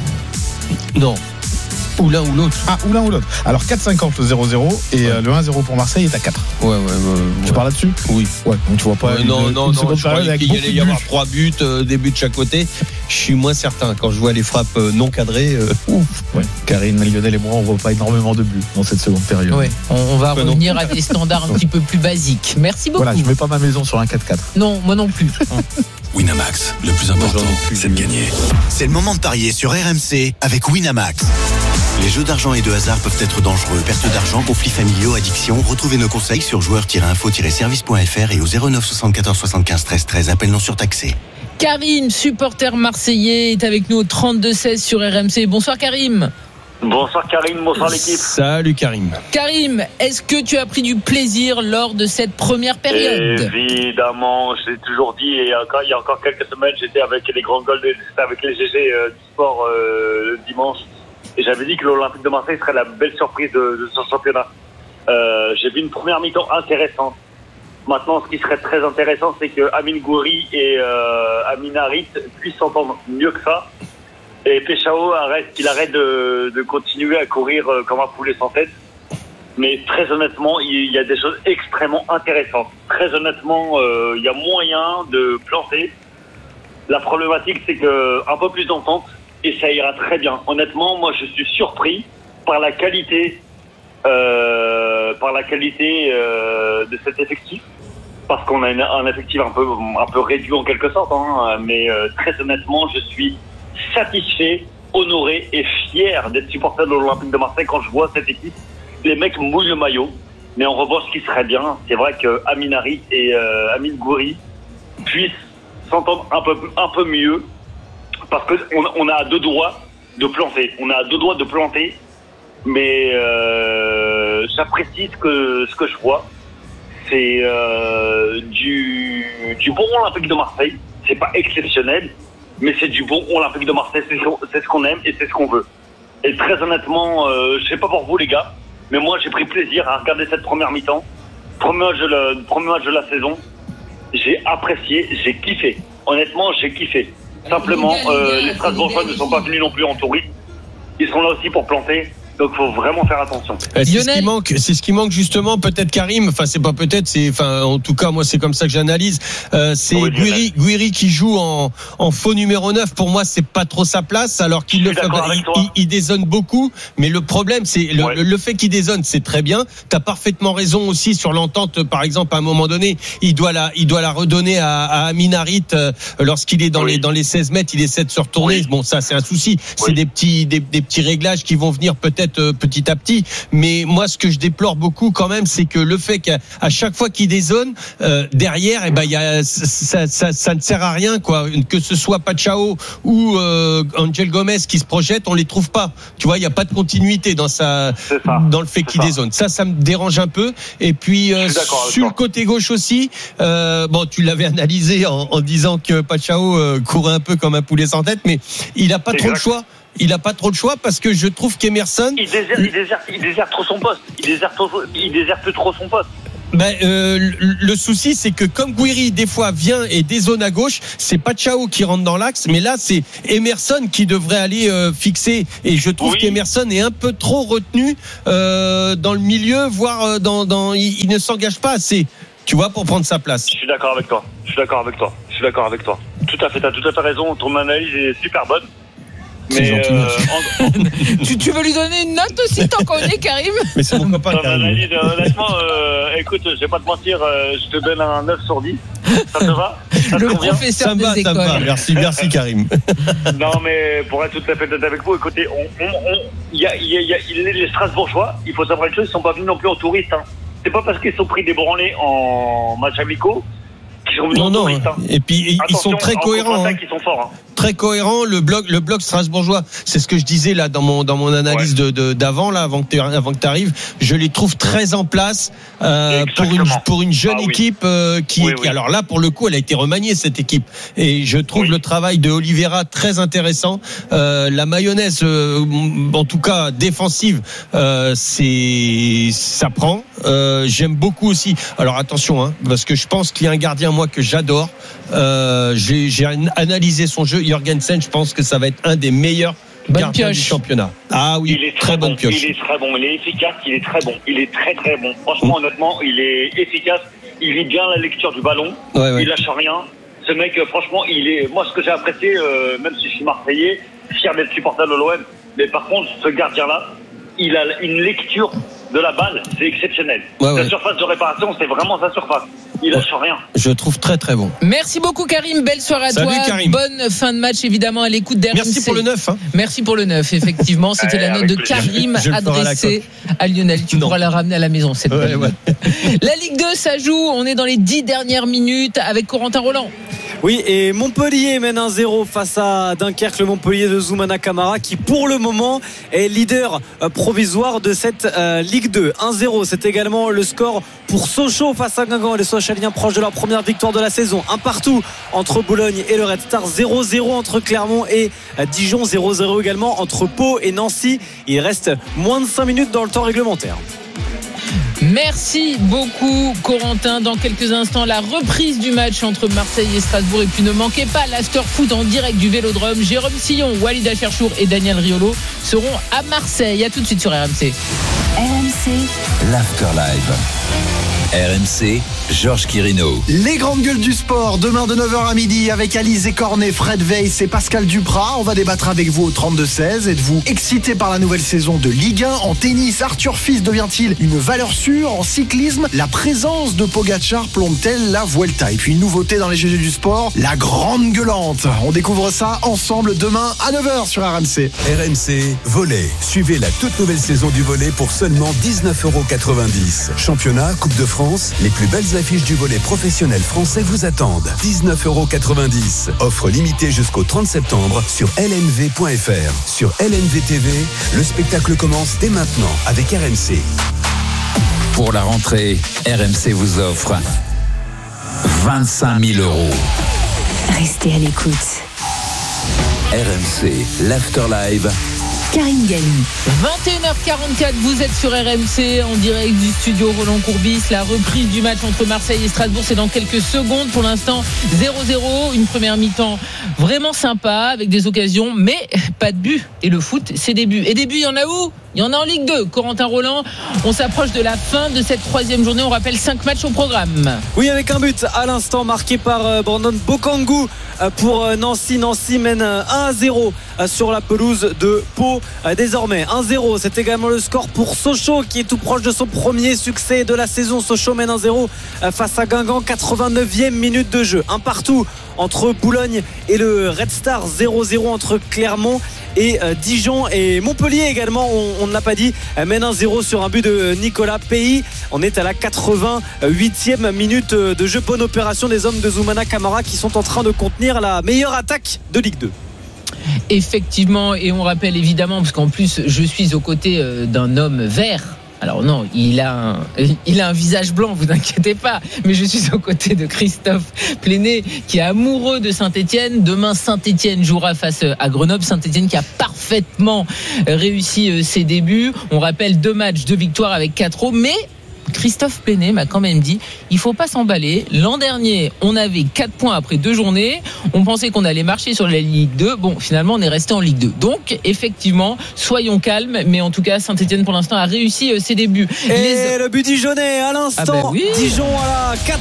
Non. Ou l'un ou l'autre. Ou l'un ou l'autre. Alors 4,50 le 0-0 et le 1-0 pour Marseille est à 4. Tu parles là-dessus ? Oui. Ouais, donc tu vois pas. Non, je croyais qu'il y allait y avoir 3 buts, des buts de chaque côté. Je suis moins certain. Quand je vois les frappes non cadrées, ouf. Ouais. Karine, Lionel et moi, on voit pas énormément de buts dans cette seconde période. Ouais. On va revenir à des standards un petit peu plus basiques. Merci beaucoup. Voilà, je mets pas ma maison sur un 4-4. Non, moi non plus. Winamax, le plus important, c'est de gagner. C'est le moment de parier sur RMC avec Winamax. Les jeux d'argent et de hasard peuvent être dangereux. Perte d'argent, conflits familiaux, addiction. Retrouvez nos conseils sur joueurs-info-service.fr et au 09 74 75 13 13. Appel non surtaxé. Karim, supporter marseillais, est avec nous au 32-16 sur RMC. Bonsoir Karim. Bonsoir Karim, bonsoir l'équipe. Salut Karim. Karim, est-ce que tu as pris du plaisir lors de cette première période ? Évidemment, je l'ai toujours dit, et il y a encore quelques semaines, j'étais avec les grands goals, avec les GG du sport le dimanche, et j'avais dit que l'Olympique de Marseille serait la belle surprise de ce championnat. J'ai vu une première mi-temps intéressante. Maintenant, ce qui serait très intéressant, c'est que Amine Gouiri et Amin Harit puissent s'entendre mieux que ça. Et Pechao qu'il arrête de continuer à courir comme un poulet sans tête. Mais très honnêtement, il y a des choses extrêmement intéressantes. Très honnêtement, il y a moyen de planter. La problématique, c'est que un peu plus d'entente et ça ira très bien. Honnêtement, moi, je suis surpris par la qualité de cet effectif. Parce qu'on a un effectif un peu réduit en quelque sorte. Mais très honnêtement, je suis satisfait, honoré et fier d'être supporter de l'Olympique de Marseille quand je vois cette équipe. Les mecs mouillent le maillot, mais en revanche, ce qui serait bien, c'est vrai que Amin Harit et Amine Gouiri puissent s'entendre un peu mieux, parce que on a à deux doigts de planter. Mais j'apprécie ce que je vois. C'est du bon Olympique de Marseille. C'est pas exceptionnel, mais c'est du bon Olympique de Marseille. C'est ce qu'on aime et c'est ce qu'on veut. Et très honnêtement, je sais pas pour vous les gars, Mais moi, j'ai pris plaisir à regarder cette première mi-temps. Premier match de la saison. J'ai apprécié, j'ai kiffé. Honnêtement, j'ai kiffé. Simplement, les Strasbourgeois ne sont pas venus non plus en touriste. Ils sont là aussi pour planter. Donc il faut vraiment faire attention. C'est ce qui manque justement, peut-être Karim, en tout cas moi c'est comme ça que j'analyse, c'est Gouiri qui joue en faux numéro 9. Pour moi c'est pas trop sa place, alors qu'il il dézone beaucoup, mais le problème c'est le fait qu'il dézone, c'est très bien. T'as parfaitement raison aussi sur l'entente, par exemple à un moment donné il doit la redonner à Amin Harit lorsqu'il est dans les 16 mètres, il essaie de se retourner. Bon, ça c'est un souci, c'est des petits réglages qui vont venir peut-être petit à petit, mais moi ce que je déplore beaucoup quand même, c'est que le fait qu'à chaque fois qu'il dézone derrière, ça ne sert à rien, quoi. Que ce soit Pachao ou Angel Gomez qui se projette, on les trouve pas. Tu vois, il y a pas de continuité dans le fait qu'il dézone. Ça me dérange un peu. Et puis sur le côté gauche aussi, tu l'avais analysé en disant que Pachao courait un peu comme un poulet sans tête, mais il a pas trop le choix. Il n'a pas trop le choix parce que je trouve qu'Emerson. Il déserte trop son poste. Il déserte trop son poste. Le souci, c'est que comme Gouiri des fois vient et dézone à gauche, c'est Pachao qui rentre dans l'axe, mais là c'est Emerson qui devrait aller fixer. Et je trouve qu'Emerson est un peu trop retenu dans le milieu, voire il ne s'engage pas assez. Tu vois, pour prendre sa place. Je suis d'accord avec toi. Tout à fait, t'as tout à fait raison. Ton analyse est super bonne. C'est gentil. Tu veux lui donner une note aussi tant qu'on est, Karim? Mais c'est mon copain. Honnêtement, écoute, je vais pas te mentir, je te donne un 9 sur 10. Ça te va? Le professeur des écoles. Ça me va. Merci Karim. Non, mais pour être tout à fait honnête avec vous, écoutez, les Strasbourgeois, il faut savoir une chose, ils sont pas venus non plus en touriste. Hein. C'est pas parce qu'ils sont pris des branlés en match amicaux qu'ils sont venus en touriste. Hein. Et puis ils sont très cohérents. Ils sont forts. Hein. Très cohérent, le bloc strasbourgeois. C'est ce que je disais là dans mon analyse d'avant là, avant que tu arrives. Je les trouve très en place pour une jeune équipe qui alors là pour le coup elle a été remaniée cette équipe, et je trouve le travail de Oliveira très intéressant. La mayonnaise en tout cas défensive, ça prend. J'aime beaucoup aussi. Alors attention parce que je pense qu'il y a un gardien moi que j'adore. J'ai analysé son jeu. Jorgensen, je pense que ça va être un des meilleurs gardiens du championnat. Ah oui, il est très bonne pioche. Il est très bon, il est efficace, il est très bon. Il est très très bon. Franchement, honnêtement, il est efficace. Il vit bien la lecture du ballon. Il lâche rien. Ce mec, franchement, moi, ce que j'ai apprécié, même si je suis Marseillais, fier d'être supporter de l'OM, mais par contre, ce gardien-là, il a une lecture de la balle, c'est exceptionnel. Sa surface de réparation, c'est vraiment sa surface. Il lâche rien. Je le trouve très très bon. Merci beaucoup Karim, belle soirée à toi. Karim. Bonne fin de match évidemment à l'écoute d'RMC. Merci pour le 9. Merci pour le 9, effectivement. C'était la note de Karim adressée à Lionel. Tu pourras la ramener à la maison cette bonne. La Ligue 2, ça joue. On est dans les 10 dernières minutes avec Corentin Roland. Oui, et Montpellier mène 1-0 face à Dunkerque, le Montpellier de Zoumana Camara qui pour le moment est leader provisoire de cette Ligue 2. 1-0, c'est également le score pour Sochaux face à Guingamp, les Sochaliens proches de leur première victoire de la saison. Un partout entre Boulogne et le Red Star, 0-0 entre Clermont et Dijon, 0-0 également entre Pau et Nancy. Il reste moins de 5 minutes dans le temps réglementaire. Merci beaucoup Corentin. Dans quelques instants, la reprise du match entre Marseille et Strasbourg. Et puis ne manquez pas l'after foot en direct du Vélodrome. Jérôme Sillon, Walid Acherchour et Daniel Riolo seront à Marseille. À tout de suite sur RMC. RMC, l'Afterlive. RMC, Georges Quirino. Les grandes gueules du sport, demain de 9h à midi avec Alizé Cornet, Fred Weiss et Pascal Duprat. On va débattre avec vous au 32-16. Êtes-vous excité par la nouvelle saison de Ligue 1? En tennis, Arthur Fils devient-il une valeur sûre? En cyclisme, la présence de Pogacar plombe-t-elle la Vuelta? Et puis une nouveauté dans les jeux du sport, la grande gueulante. On découvre ça ensemble demain à 9h sur RMC. RMC, volley. Suivez la toute nouvelle saison du volley pour seulement 19,90 €. Championnat, Coupe de France, les plus belles affiches du volley professionnel français vous attendent. 19,90 €. Offre limitée jusqu'au 30 septembre sur lnv.fr. Sur LNV TV, le spectacle commence dès maintenant avec RMC. Pour la rentrée, RMC vous offre 25 000 €. Restez à l'écoute. RMC, l'Afterlive. Karine Galli. 21h44, vous êtes sur RMC en direct du studio Roland Courbis. La reprise du match entre Marseille et Strasbourg, c'est dans quelques secondes. Pour l'instant, 0-0. Une première mi-temps vraiment sympa avec des occasions, mais pas de but. Et le foot, c'est des buts. Et des buts, il y en a où ? Il y en a en Ligue 2. Corentin Roland, on s'approche de la fin de cette troisième journée. On rappelle 5 matchs au programme. Oui, avec un but à l'instant marqué par Brandon Bokangu pour Nancy. Nancy mène 1-0 sur la pelouse de Pau. Désormais 1-0, c'est également le score pour Sochaux qui est tout proche de son premier succès de la saison. Sochaux mène 1-0 face à Guingamp, 89e minute de jeu. Un partout entre Boulogne et le Red Star, 0-0 entre Clermont et Dijon, et Montpellier également, on ne l'a pas dit, mène 1-0 sur un but de Nicolas Pays. On est à la 88e minute de jeu. Bonne opération des hommes de Zoumana Camara qui sont en train de contenir la meilleure attaque de Ligue 2. Effectivement, et on rappelle évidemment, parce qu'en plus je suis aux côtés d'un homme vert. Alors non, il a un visage blanc, vous inquiétez pas. Mais je suis aux côtés de Christophe Plenet, qui est amoureux de Saint-Etienne. Demain, Saint-Etienne jouera face à Grenoble. Saint-Etienne qui a parfaitement réussi ses débuts. On rappelle 2 matchs, 2 victoires avec 4-0. Mais Christophe Plenet m'a quand même dit, il faut pas s'emballer. L'an dernier, on avait 4 points après 2 journées. On pensait qu'on allait marcher sur la Ligue 2. Bon, finalement, on est resté en Ligue 2. Donc, effectivement, soyons calmes. Mais en tout cas, Saint-Etienne, pour l'instant, a réussi ses débuts. Et le but dijonnais à l'instant. Oui. Dijon à la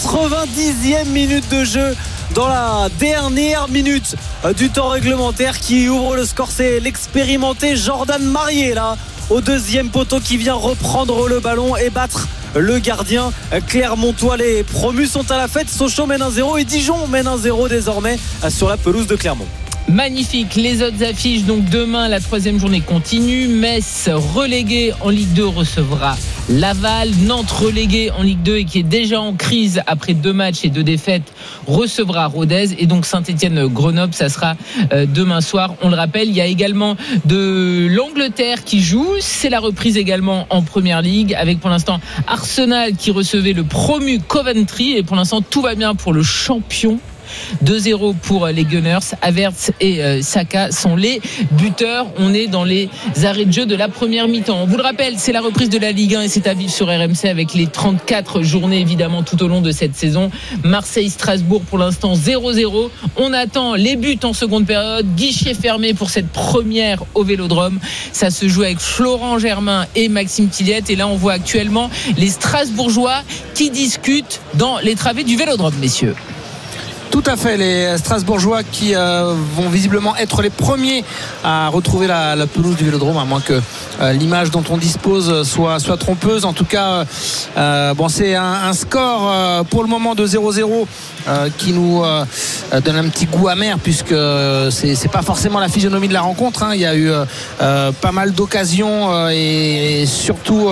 90e minute de jeu. Dans la dernière minute du temps réglementaire, qui ouvre le score, c'est l'expérimenté Jordan Marier là, au deuxième poteau, qui vient reprendre le ballon et battre le gardien clermontois. Les promus sont à la fête. Sochaux mène 1-0 et Dijon mène 1-0 désormais sur la pelouse de Clermont. Magnifique, les autres affiches. Donc demain, la troisième journée continue. Metz relégué en Ligue 2 recevra Laval. Nantes relégué en Ligue 2 et qui est déjà en crise après 2 matchs et 2 défaites recevra Rodez. Et donc Saint-Etienne-Grenoble, ça sera demain soir. On le rappelle, il y a également de l'Angleterre qui joue. C'est la reprise également en Première Ligue avec pour l'instant Arsenal qui recevait le promu Coventry. Et pour l'instant, tout va bien pour le champion. 2-0 pour les Gunners. Havertz et Saka sont les buteurs. On est dans les arrêts de jeu de la première mi-temps. On vous le rappelle, c'est la reprise de la Ligue 1 et c'est à vivre sur RMC avec les 34 journées évidemment tout au long de cette saison. Marseille-Strasbourg pour l'instant 0-0. On attend les buts en seconde période. Guichet fermé pour cette première au Vélodrome. Ça se joue avec Florent Germain et Maxime Tilliette. Et là on voit actuellement les Strasbourgeois qui discutent dans les travées du Vélodrome, messieurs. Tout à fait, les Strasbourgeois qui vont visiblement être les premiers à retrouver la pelouse du Vélodrome, à moins que l'image dont on dispose soit trompeuse. En tout cas, c'est un score pour le moment de 0-0 qui nous donne un petit goût amer, puisque c'est pas forcément la physionomie de la rencontre. Il y a eu pas mal d'occasions et surtout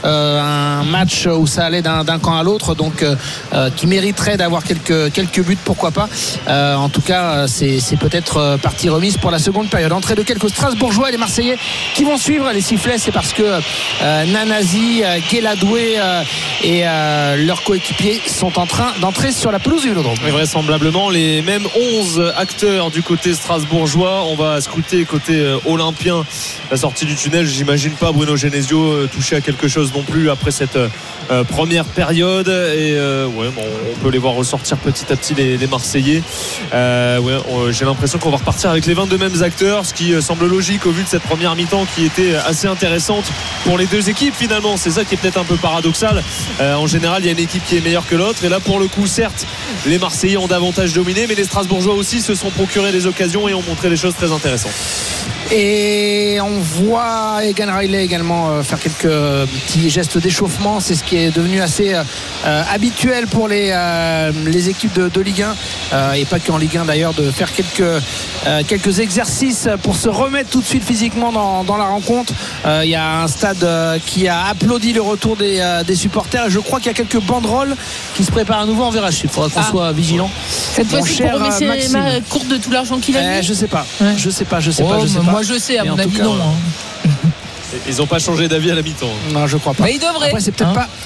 un match où ça allait d'un camp à l'autre, donc qui mériterait d'avoir quelques buts, pourquoi pas. En tout cas, c'est peut-être partie remise pour la seconde période. Entrée de quelques Strasbourgeois et les Marseillais qui vont suivre. Les sifflets, c'est parce que Nanazi, Guéladoué et leurs coéquipiers sont en train d'entrer sur la pelouse du Vélodrome. Et vraisemblablement les mêmes 11 acteurs du côté strasbourgeois. On va scruter côté olympien la sortie du tunnel. J'imagine pas Bruno Genesio toucher à quelque chose non plus après cette première période. Et on peut les voir ressortir petit à petit les Marseillais. J'ai l'impression qu'on va repartir avec les 22 mêmes acteurs, ce qui semble logique au vu de cette première mi-temps qui était assez intéressante pour les deux équipes finalement. C'est ça qui est peut-être un peu paradoxal. En général, il y a une équipe qui est meilleure que l'autre. Et là, pour le coup, certes, les Marseillais ont davantage dominé, mais les Strasbourgeois aussi se sont procurés des occasions et ont montré des choses très intéressantes. Et on voit Egan Riley également faire quelques petits gestes d'échauffement. C'est ce qui est devenu assez habituel pour les équipes de Ligue 1 et pas qu'en Ligue 1 d'ailleurs, de faire quelques exercices pour se remettre tout de suite physiquement dans la rencontre. Il y a un stade qui a applaudi le retour des supporters. Je crois qu'il y a quelques banderoles qui se préparent à nouveau. On verra. Il faudra qu'on soit vigilant. Cette fois-ci pour remettre ma courte de tout l'argent qu'il a mis. Je sais pas. Moi je sais, à mon avis non. Ils n'ont pas changé d'avis à la mi-temps. Non, je crois pas. Mais ils devraient. Après, c'est peut-être pas.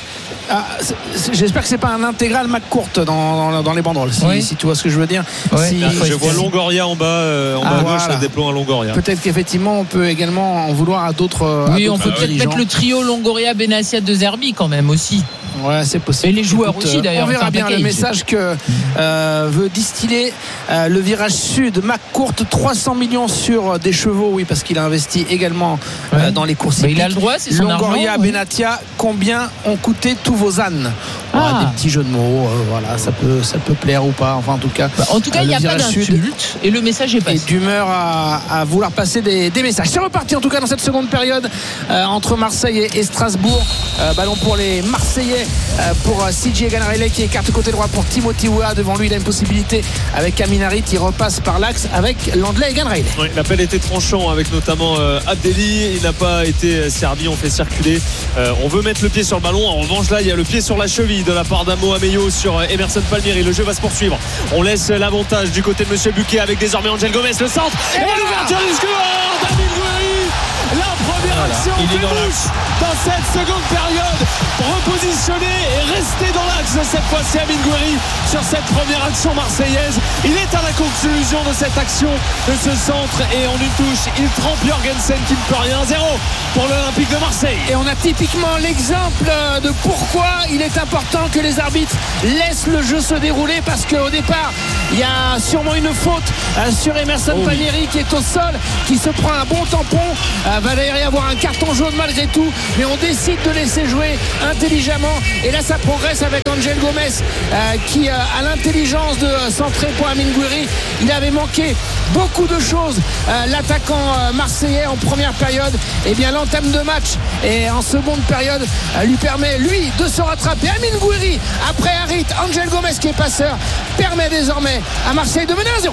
J'espère que c'est pas un intégral McCourt dans les banderoles, si tu vois ce que je veux dire. Je vois Longoria en bas à gauche, ça déploie un Longoria. Peut-être qu'effectivement on peut également en vouloir à d'autres. Oui, on peut peut-être mettre le trio Longoria, Benassia, De Zerbi quand même aussi. Ouais, c'est possible. Et les joueurs aussi d'ailleurs. On verra bien le message que veut distiller le virage sud. McCourt, 300 millions sur des chevaux, oui, parce qu'il a investi également dans les courses hippiques. Il a le droit, c'est son Longoria, argent. Benatia, combien ont coûté tous vos ânes? Des petits jeux de mots, voilà, ça peut plaire ou pas. Enfin, en tout cas, il n'y a pas d'insulte et le message est passé. Et d'humeur à vouloir passer des messages. C'est reparti en tout cas dans cette seconde période entre Marseille et Strasbourg. Ballon pour les Marseillais. Pour CJ Egan-Riley qui écarte côté droit pour Timothy Weah. Devant lui il a une possibilité avec Aminarit, il repasse par l'axe avec Landley Egan-Riley. L'appel était tranchant avec notamment Abdelli, il n'a pas été servi, on fait circuler, on veut mettre le pied sur le ballon. En revanche là il y a le pied sur la cheville de la part d'Amo Ameyo sur Emerson Palmieri. Le jeu va se poursuivre, on laisse l'avantage du côté de Monsieur Buquet avec désormais Angel Gomez, le centre et l'ouverture du score d'Amine Gouiri. La première action fait bouche dans cette seconde période, repositionné et resté dans l'axe cette fois-ci Amine Gouiri sur cette première action marseillaise. Il est à la conclusion de cette action, de ce centre, et en une touche il trempe Jorgensen qui ne peut rien. 0 pour l'Olympique de Marseille. Et on a typiquement l'exemple de pourquoi il est important que les arbitres laissent le jeu se dérouler, parce qu'au départ il y a sûrement une faute sur Emerson Palmieri qui est au sol, qui se prend un bon tampon, va d'ailleurs y avoir un carton jaune malgré tout, mais on décide de laisser jouer intelligemment, et là ça progresse avec Angel Gomez qui a l'intelligence de centrer pour Amine Gouiri. Il avait manqué beaucoup de choses, l'attaquant marseillais en première période. Et bien l'entame de match et en seconde période lui permet lui de se rattraper. Amine Gouiri après Harit, Angel Gomez qui est passeur, permet désormais à Marseille de mener 1-0.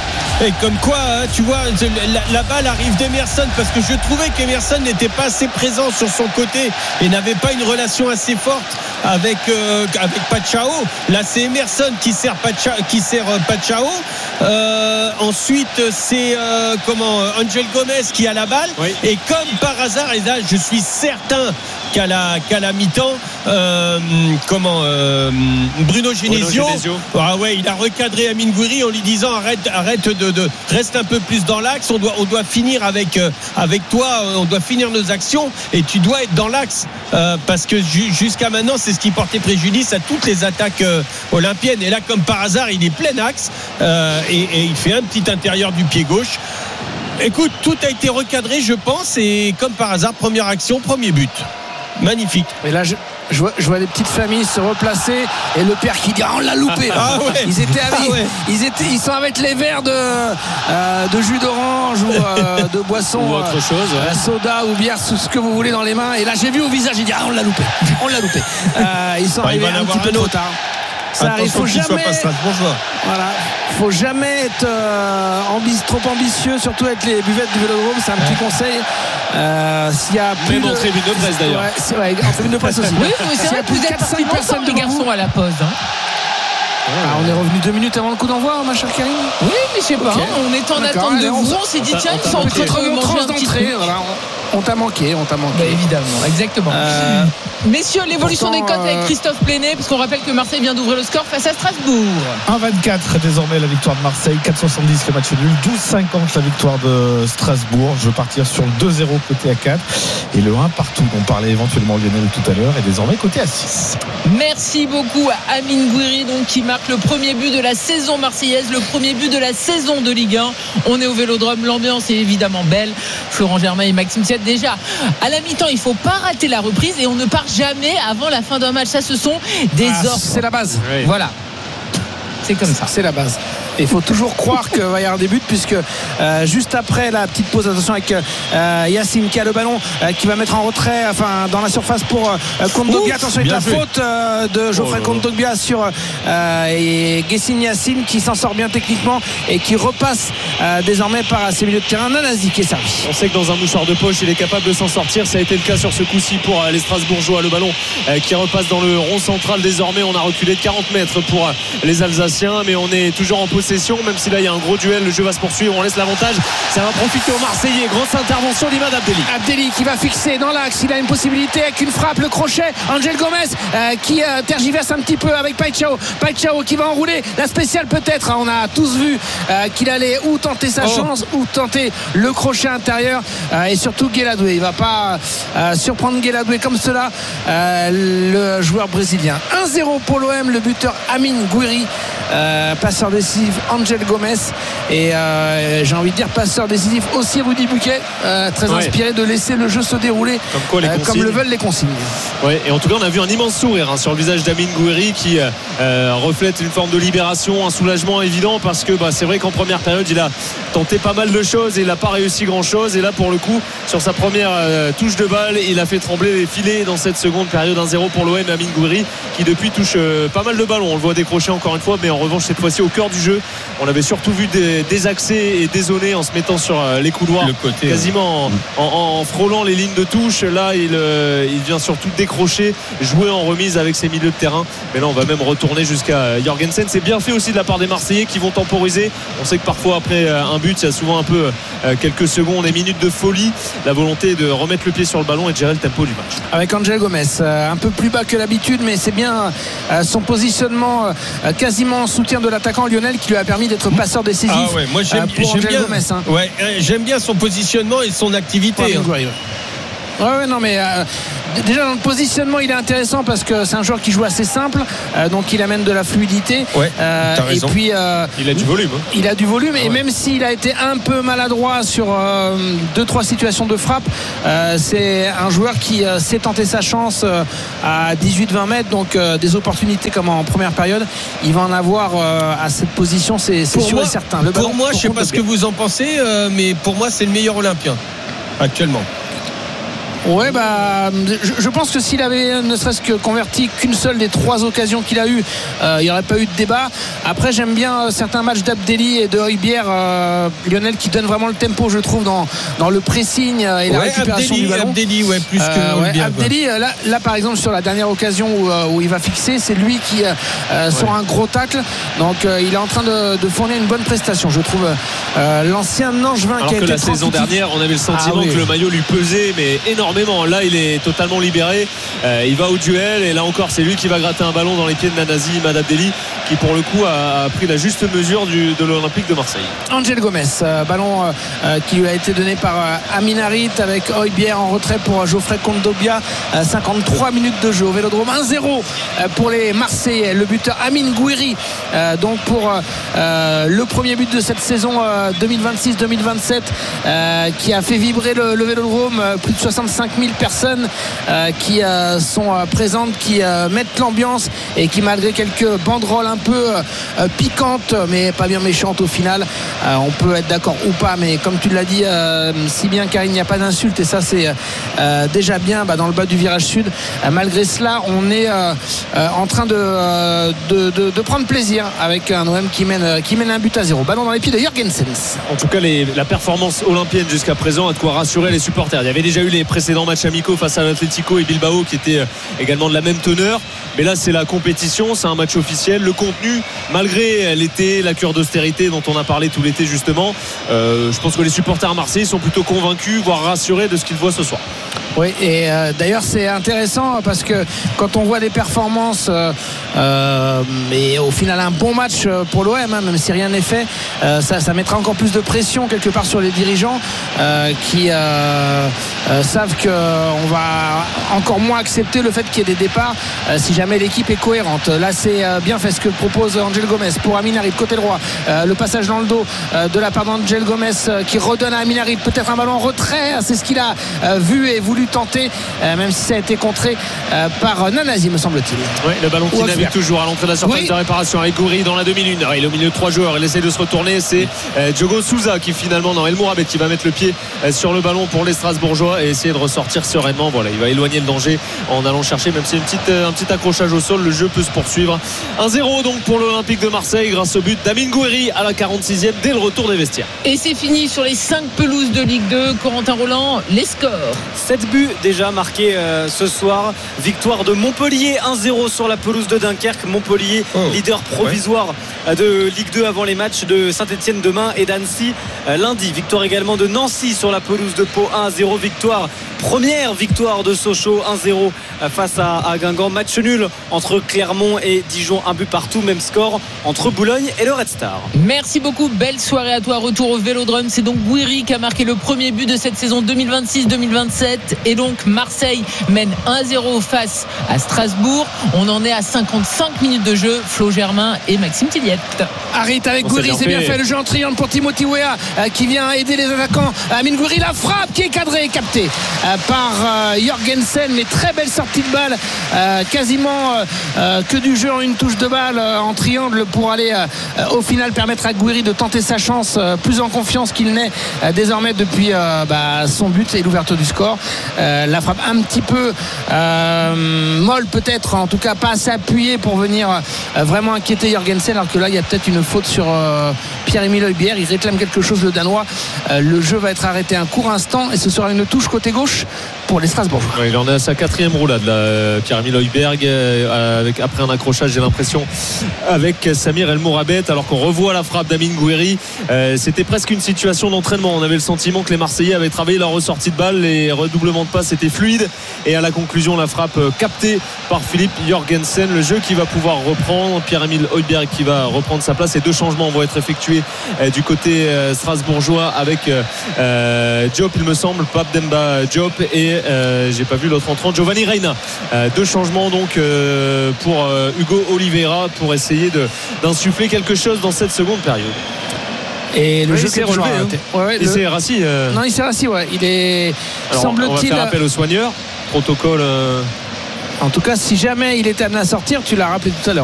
Et comme quoi, tu vois, la balle arrive d'Emerson, parce que je trouvais qu'Emerson n'était pas assez présent sur son côté et n'avait pas une relation assez forte avec Pachao. Là, c'est Emerson qui sert Pachao. Ensuite, c'est Angel Gomez qui a la balle. Oui. Et comme par hasard, et là, je suis certain qu'à la mi-temps, Bruno Genesio, il a recadré Amine Gouiri en lui disant arrête reste un peu plus dans l'axe, on doit finir avec toi, on doit finir nos actions et tu dois être dans l'axe, parce que jusqu'à maintenant c'est ce qui portait préjudice à toutes les attaques olympiennes. Et là, comme par hasard, il est plein axe et il fait un petit intérieur du pied gauche. Écoute, tout a été recadré, je pense, et comme par hasard, première action, premier but. Magnifique. Et là, je vois des petites familles se replacer et le père qui dit on l'a loupé. Ils sont avec les verres de jus d'orange ou de boisson ou autre chose, soda ou bière, ce que vous voulez dans les mains. Et là j'ai vu au visage, il dit on l'a loupé. Ils sont arrivés un petit peu trop tard. Ça arrive, faut jamais être trop ambitieux, surtout avec les buvettes du Vélodrome. C'est un petit conseil. S'il y a plus en tribune de presse d'ailleurs. En tribune de presse aussi. Oui, c'est vrai que vous êtes partis longtemps les garçons à la pause. On est revenu 2 minutes avant le coup d'envoi, ma chère Karine. Oui, mais je sais pas, on est en attente de vous. On s'est dit tiens, ils sont en train de manger un petit truc. On t'a manqué. Évidemment, exactement. Messieurs, l'évolution des cotes avec Christophe Pléné, parce qu'on rappelle que Marseille vient d'ouvrir le score face à Strasbourg. 1,24 désormais la victoire de Marseille, 4,70 le match nul, 12,50 la victoire de Strasbourg. Je veux partir sur le 2-0 côté à 4 et le 1 partout dont parlait éventuellement Lionel tout à l'heure est désormais côté à 6. Merci beaucoup à Amine Gouiri, donc qui marque le premier but de la saison marseillaise, le premier but de la saison de Ligue 1. On est au Vélodrome, l'ambiance est évidemment belle. Florent Germain et Maxime Siad, déjà à la mi-temps, il ne faut pas rater la reprise et on ne part jamais avant la fin d'un match. Ça, ce sont des ordres. C'est la base. Oui. Voilà. C'est comme ça. C'est la base. Il faut toujours croire qu'il va y avoir des buts, puisque juste après la petite pause, attention avec Yacine qui a le ballon, qui va mettre en retrait, dans la surface pour Kondogbia. Attention avec la faute de Geoffrey Kondogbia sur Guessine Yacine, qui s'en sort bien techniquement et qui repasse désormais par ses milieux de terrain. Nanasi qui est servi. On sait que dans un mouchoir de poche il est capable de s'en sortir. Ça a été le cas sur ce coup-ci pour les Strasbourgeois. Le ballon qui repasse dans le rond central. Désormais on a reculé de 40 mètres pour les Alsaciens, mais on est toujours en possession possession, même si là il y a un gros duel, le jeu va se poursuivre, on laisse l'avantage, ça va profiter aux Marseillais. Grosse intervention d'Imad Abdelli. Abdelli qui va fixer dans l'axe, il a une possibilité avec une frappe, le crochet, Angel Gomez qui tergiverse un petit peu avec Paixão qui va enrouler la spéciale peut-être, on a tous vu qu'il allait ou tenter sa chance ou tenter le crochet intérieur, et surtout Guéladoué, il va pas surprendre Guéladoué comme cela, le joueur brésilien. 1-0 pour l'OM, le buteur Amin Gouiri, passeur décisif Angel Gomez, et j'ai envie de dire passeur décisif aussi Rudy Buquet, très inspiré de laisser le jeu se dérouler comme le veulent les consignes. Ouais, et en tout cas on a vu un immense sourire sur le visage d'Amin Gouiri qui reflète une forme de libération, un soulagement évident, parce que c'est vrai qu'en première période il a tenté pas mal de choses et il n'a pas réussi grand chose, et là pour le coup sur sa première touche de balle il a fait trembler les filets dans cette seconde période. 1-0 pour l'OM. Amin Gouiri qui depuis touche pas mal de ballons, on le voit décrocher encore une fois, mais en revanche cette fois-ci au cœur du jeu. On l'avait surtout vu désaxer et dézoner en se mettant sur les couloirs, quasiment en frôlant les lignes de touche. Là il vient surtout décrocher, jouer en remise avec ses milieux de terrain, mais là on va même retourner jusqu'à Jorgensen. C'est bien fait aussi de la part des Marseillais qui vont temporiser. On sait que parfois après un but il y a souvent un peu quelques secondes et minutes de folie, la volonté de remettre le pied sur le ballon et de gérer le tempo du match. Avec Angel Gomez un peu plus bas que l'habitude, mais c'est bien son positionnement quasiment en soutien de l'attaquant Lionel qui lui a permis d'être passeur décisif. Moi j'aime bien son positionnement et son activité. Non mais déjà dans le positionnement il est intéressant parce que c'est un joueur qui joue assez simple, donc il amène de la fluidité, et puis il a du volume il a du volume, et même s'il a été un peu maladroit sur 2-3 situations de frappe, c'est un joueur qui sait tenter sa chance à 18-20 mètres, donc des opportunités comme en première période il va en avoir à cette position, c'est sûr et certain. Pour moi, je sais pas ce que vous en pensez, mais pour moi c'est le meilleur Olympien actuellement. Je pense que s'il avait ne serait-ce que converti qu'une seule des 3 occasions qu'il a eues, il n'y aurait pas eu de débat. Après j'aime bien certains matchs d'Abdelli et de Højbjerg, Lionel, qui donne vraiment le tempo, je trouve, dans le pressing et la récupération du ballon. Abdelli plus que Højbjerg. Abdelli là par exemple sur la dernière occasion où il va fixer, c'est lui qui sort un gros tacle, donc il est en train de fournir une bonne prestation, je trouve, l'ancien Angevin. Alors que la saison dernière on avait le sentiment que le maillot lui pesait mais énormément. Là il est totalement libéré, il va au duel, et là encore c'est lui qui va gratter un ballon dans les pieds de Nanasi, Imad Abdelli, qui pour le coup a pris la juste mesure de l'Olympique de Marseille. Angel Gomez, ballon qui lui a été donné par Amin Harit avec Højbjerg en retrait pour Geoffrey Kondogbia. 53 minutes de jeu au Vélodrome. 1-0 pour les Marseillais, le buteur Amin Gouiri, donc pour le premier but de cette saison 2026-2027, qui a fait vibrer le Vélodrome. Plus de 65 000 personnes qui sont présentes, qui mettent l'ambiance, et qui, malgré quelques banderoles un peu piquantes mais pas bien méchantes au final, on peut être d'accord ou pas, mais comme tu l'as dit si bien, car il n'y a pas d'insulte, et ça c'est déjà bien dans le bas du virage sud. Malgré cela on est en train de prendre plaisir avec un OM qui mène un but à 0. Ballon dans les pieds de Jorgensen. En tout cas la performance olympienne jusqu'à présent a de quoi rassurer les supporters. Il y avait déjà eu les précédents matchs amicaux face à l'Atlético et Bilbao qui étaient également de la même teneur, mais là c'est la compétition, c'est un match officiel. Le contenu, malgré l'été, la cure d'austérité dont on a parlé tout l'été justement, je pense que les supporters marseillais sont plutôt convaincus, voire rassurés de ce qu'ils voient ce soir. Oui, et d'ailleurs c'est intéressant parce que quand on voit des performances et au final un bon match pour l'OM, même si rien n'est fait, ça mettra encore plus de pression quelque part sur les dirigeants qui savent qu'on va encore moins accepter le fait qu'il y ait des départs si jamais l'équipe est cohérente. Là c'est bien fait ce que propose Angel Gomez pour Amin Harit, côté droit, le passage dans le dos de la part d'Angel Gomez qui redonne à Amin Harit peut-être un ballon en retrait, c'est ce qu'il a vu et voulu tenter, même si ça a été contré par Nanasi, me semble-t-il. Oui, le ballon qui navigue toujours à l'entrée de la surface de réparation avec Gouiri dans la demi-lune. Il est au milieu de 3 joueurs, il essaie de se retourner, c'est Diogo Souza qui finalement El Mourabet qui va mettre le pied sur le ballon pour les Strasbourgeois et essayer de ressortir sereinement. Voilà, il va éloigner le danger en allant chercher, même si un petit accrochage au sol, le jeu peut se poursuivre. 1-0 donc pour l'Olympique de Marseille grâce au but d'Amin Gouiri à la 46e dès le retour des vestiaires. Et c'est fini sur les 5 pelouses de Ligue 2. Corentin Roland, les scores. 7 buts déjà marqués ce soir. Victoire de Montpellier 1-0 sur la pelouse de Dunkerque. Montpellier, leader provisoire de Ligue 2 avant les matchs de Saint-Etienne demain et d'Annecy lundi. Victoire également de Nancy sur la pelouse de Pau 1-0. Première victoire de Sochaux 1-0 face à Guingamp. Match nul entre Clermont et Dijon, un but partout, même score entre Boulogne et le Red Star. Merci beaucoup, belle soirée à toi. Retour au Vélodrome, c'est donc Gouiri qui a marqué le premier but de cette saison 2026-2027 et donc Marseille mène 1-0 face à Strasbourg. On en est à 55 minutes de jeu. Flo Germain et Maxime Tilliette. Harit avec Gouiri, c'est bien fait. Le jeu en triangle pour Timothy Weah qui vient aider les attaquants. Amine Gouiri, la frappe qui est cadrée et captée par Jorgensen, mais très belle sortie de balle, quasiment que du jeu en une touche de balle en triangle pour aller au final permettre à Gouiri de tenter sa chance, plus en confiance qu'il n'est désormais depuis son but et l'ouverture du score. La frappe un petit peu molle peut-être, en tout cas pas assez appuyée pour venir vraiment inquiéter Jorgensen, alors que là il y a peut-être une faute sur Pierre-Emile Højbjerg. Il réclame quelque chose, le Danois. Le jeu va être arrêté un court instant et ce sera une touche côté gauche pour les Strasbourgeois. Il en est à sa 4e roulade là, Pierre-Emile Højbjerg, après un accrochage, j'ai l'impression, avec Samir El Mourabet, alors qu'on revoit la frappe d'Amine Gouiri. C'était presque une situation d'entraînement. On avait le sentiment que les Marseillais avaient travaillé leur ressortie de balle, les redoublements de passes étaient fluides et à la conclusion la frappe captée par Philippe Jorgensen. Le jeu qui va pouvoir reprendre, Pierre-Emile Højbjerg qui va reprendre sa place, et 2 changements vont être effectués du côté strasbourgeois avec Diop, il me semble, Pape Demba Diop et j'ai pas vu l'autre entrant, Giovanni Reina. 2 changements donc pour Hugo Oliveira pour essayer d'insuffler quelque chose dans cette seconde période. Et le jeu s'est relevé. Il s'est rassis. Non, il s'est rassis, ouais. Il est. Alors, semble-t-il. On va faire appel aux soigneurs. Protocole. En tout cas, si jamais il était amené à sortir, tu l'as rappelé tout à l'heure.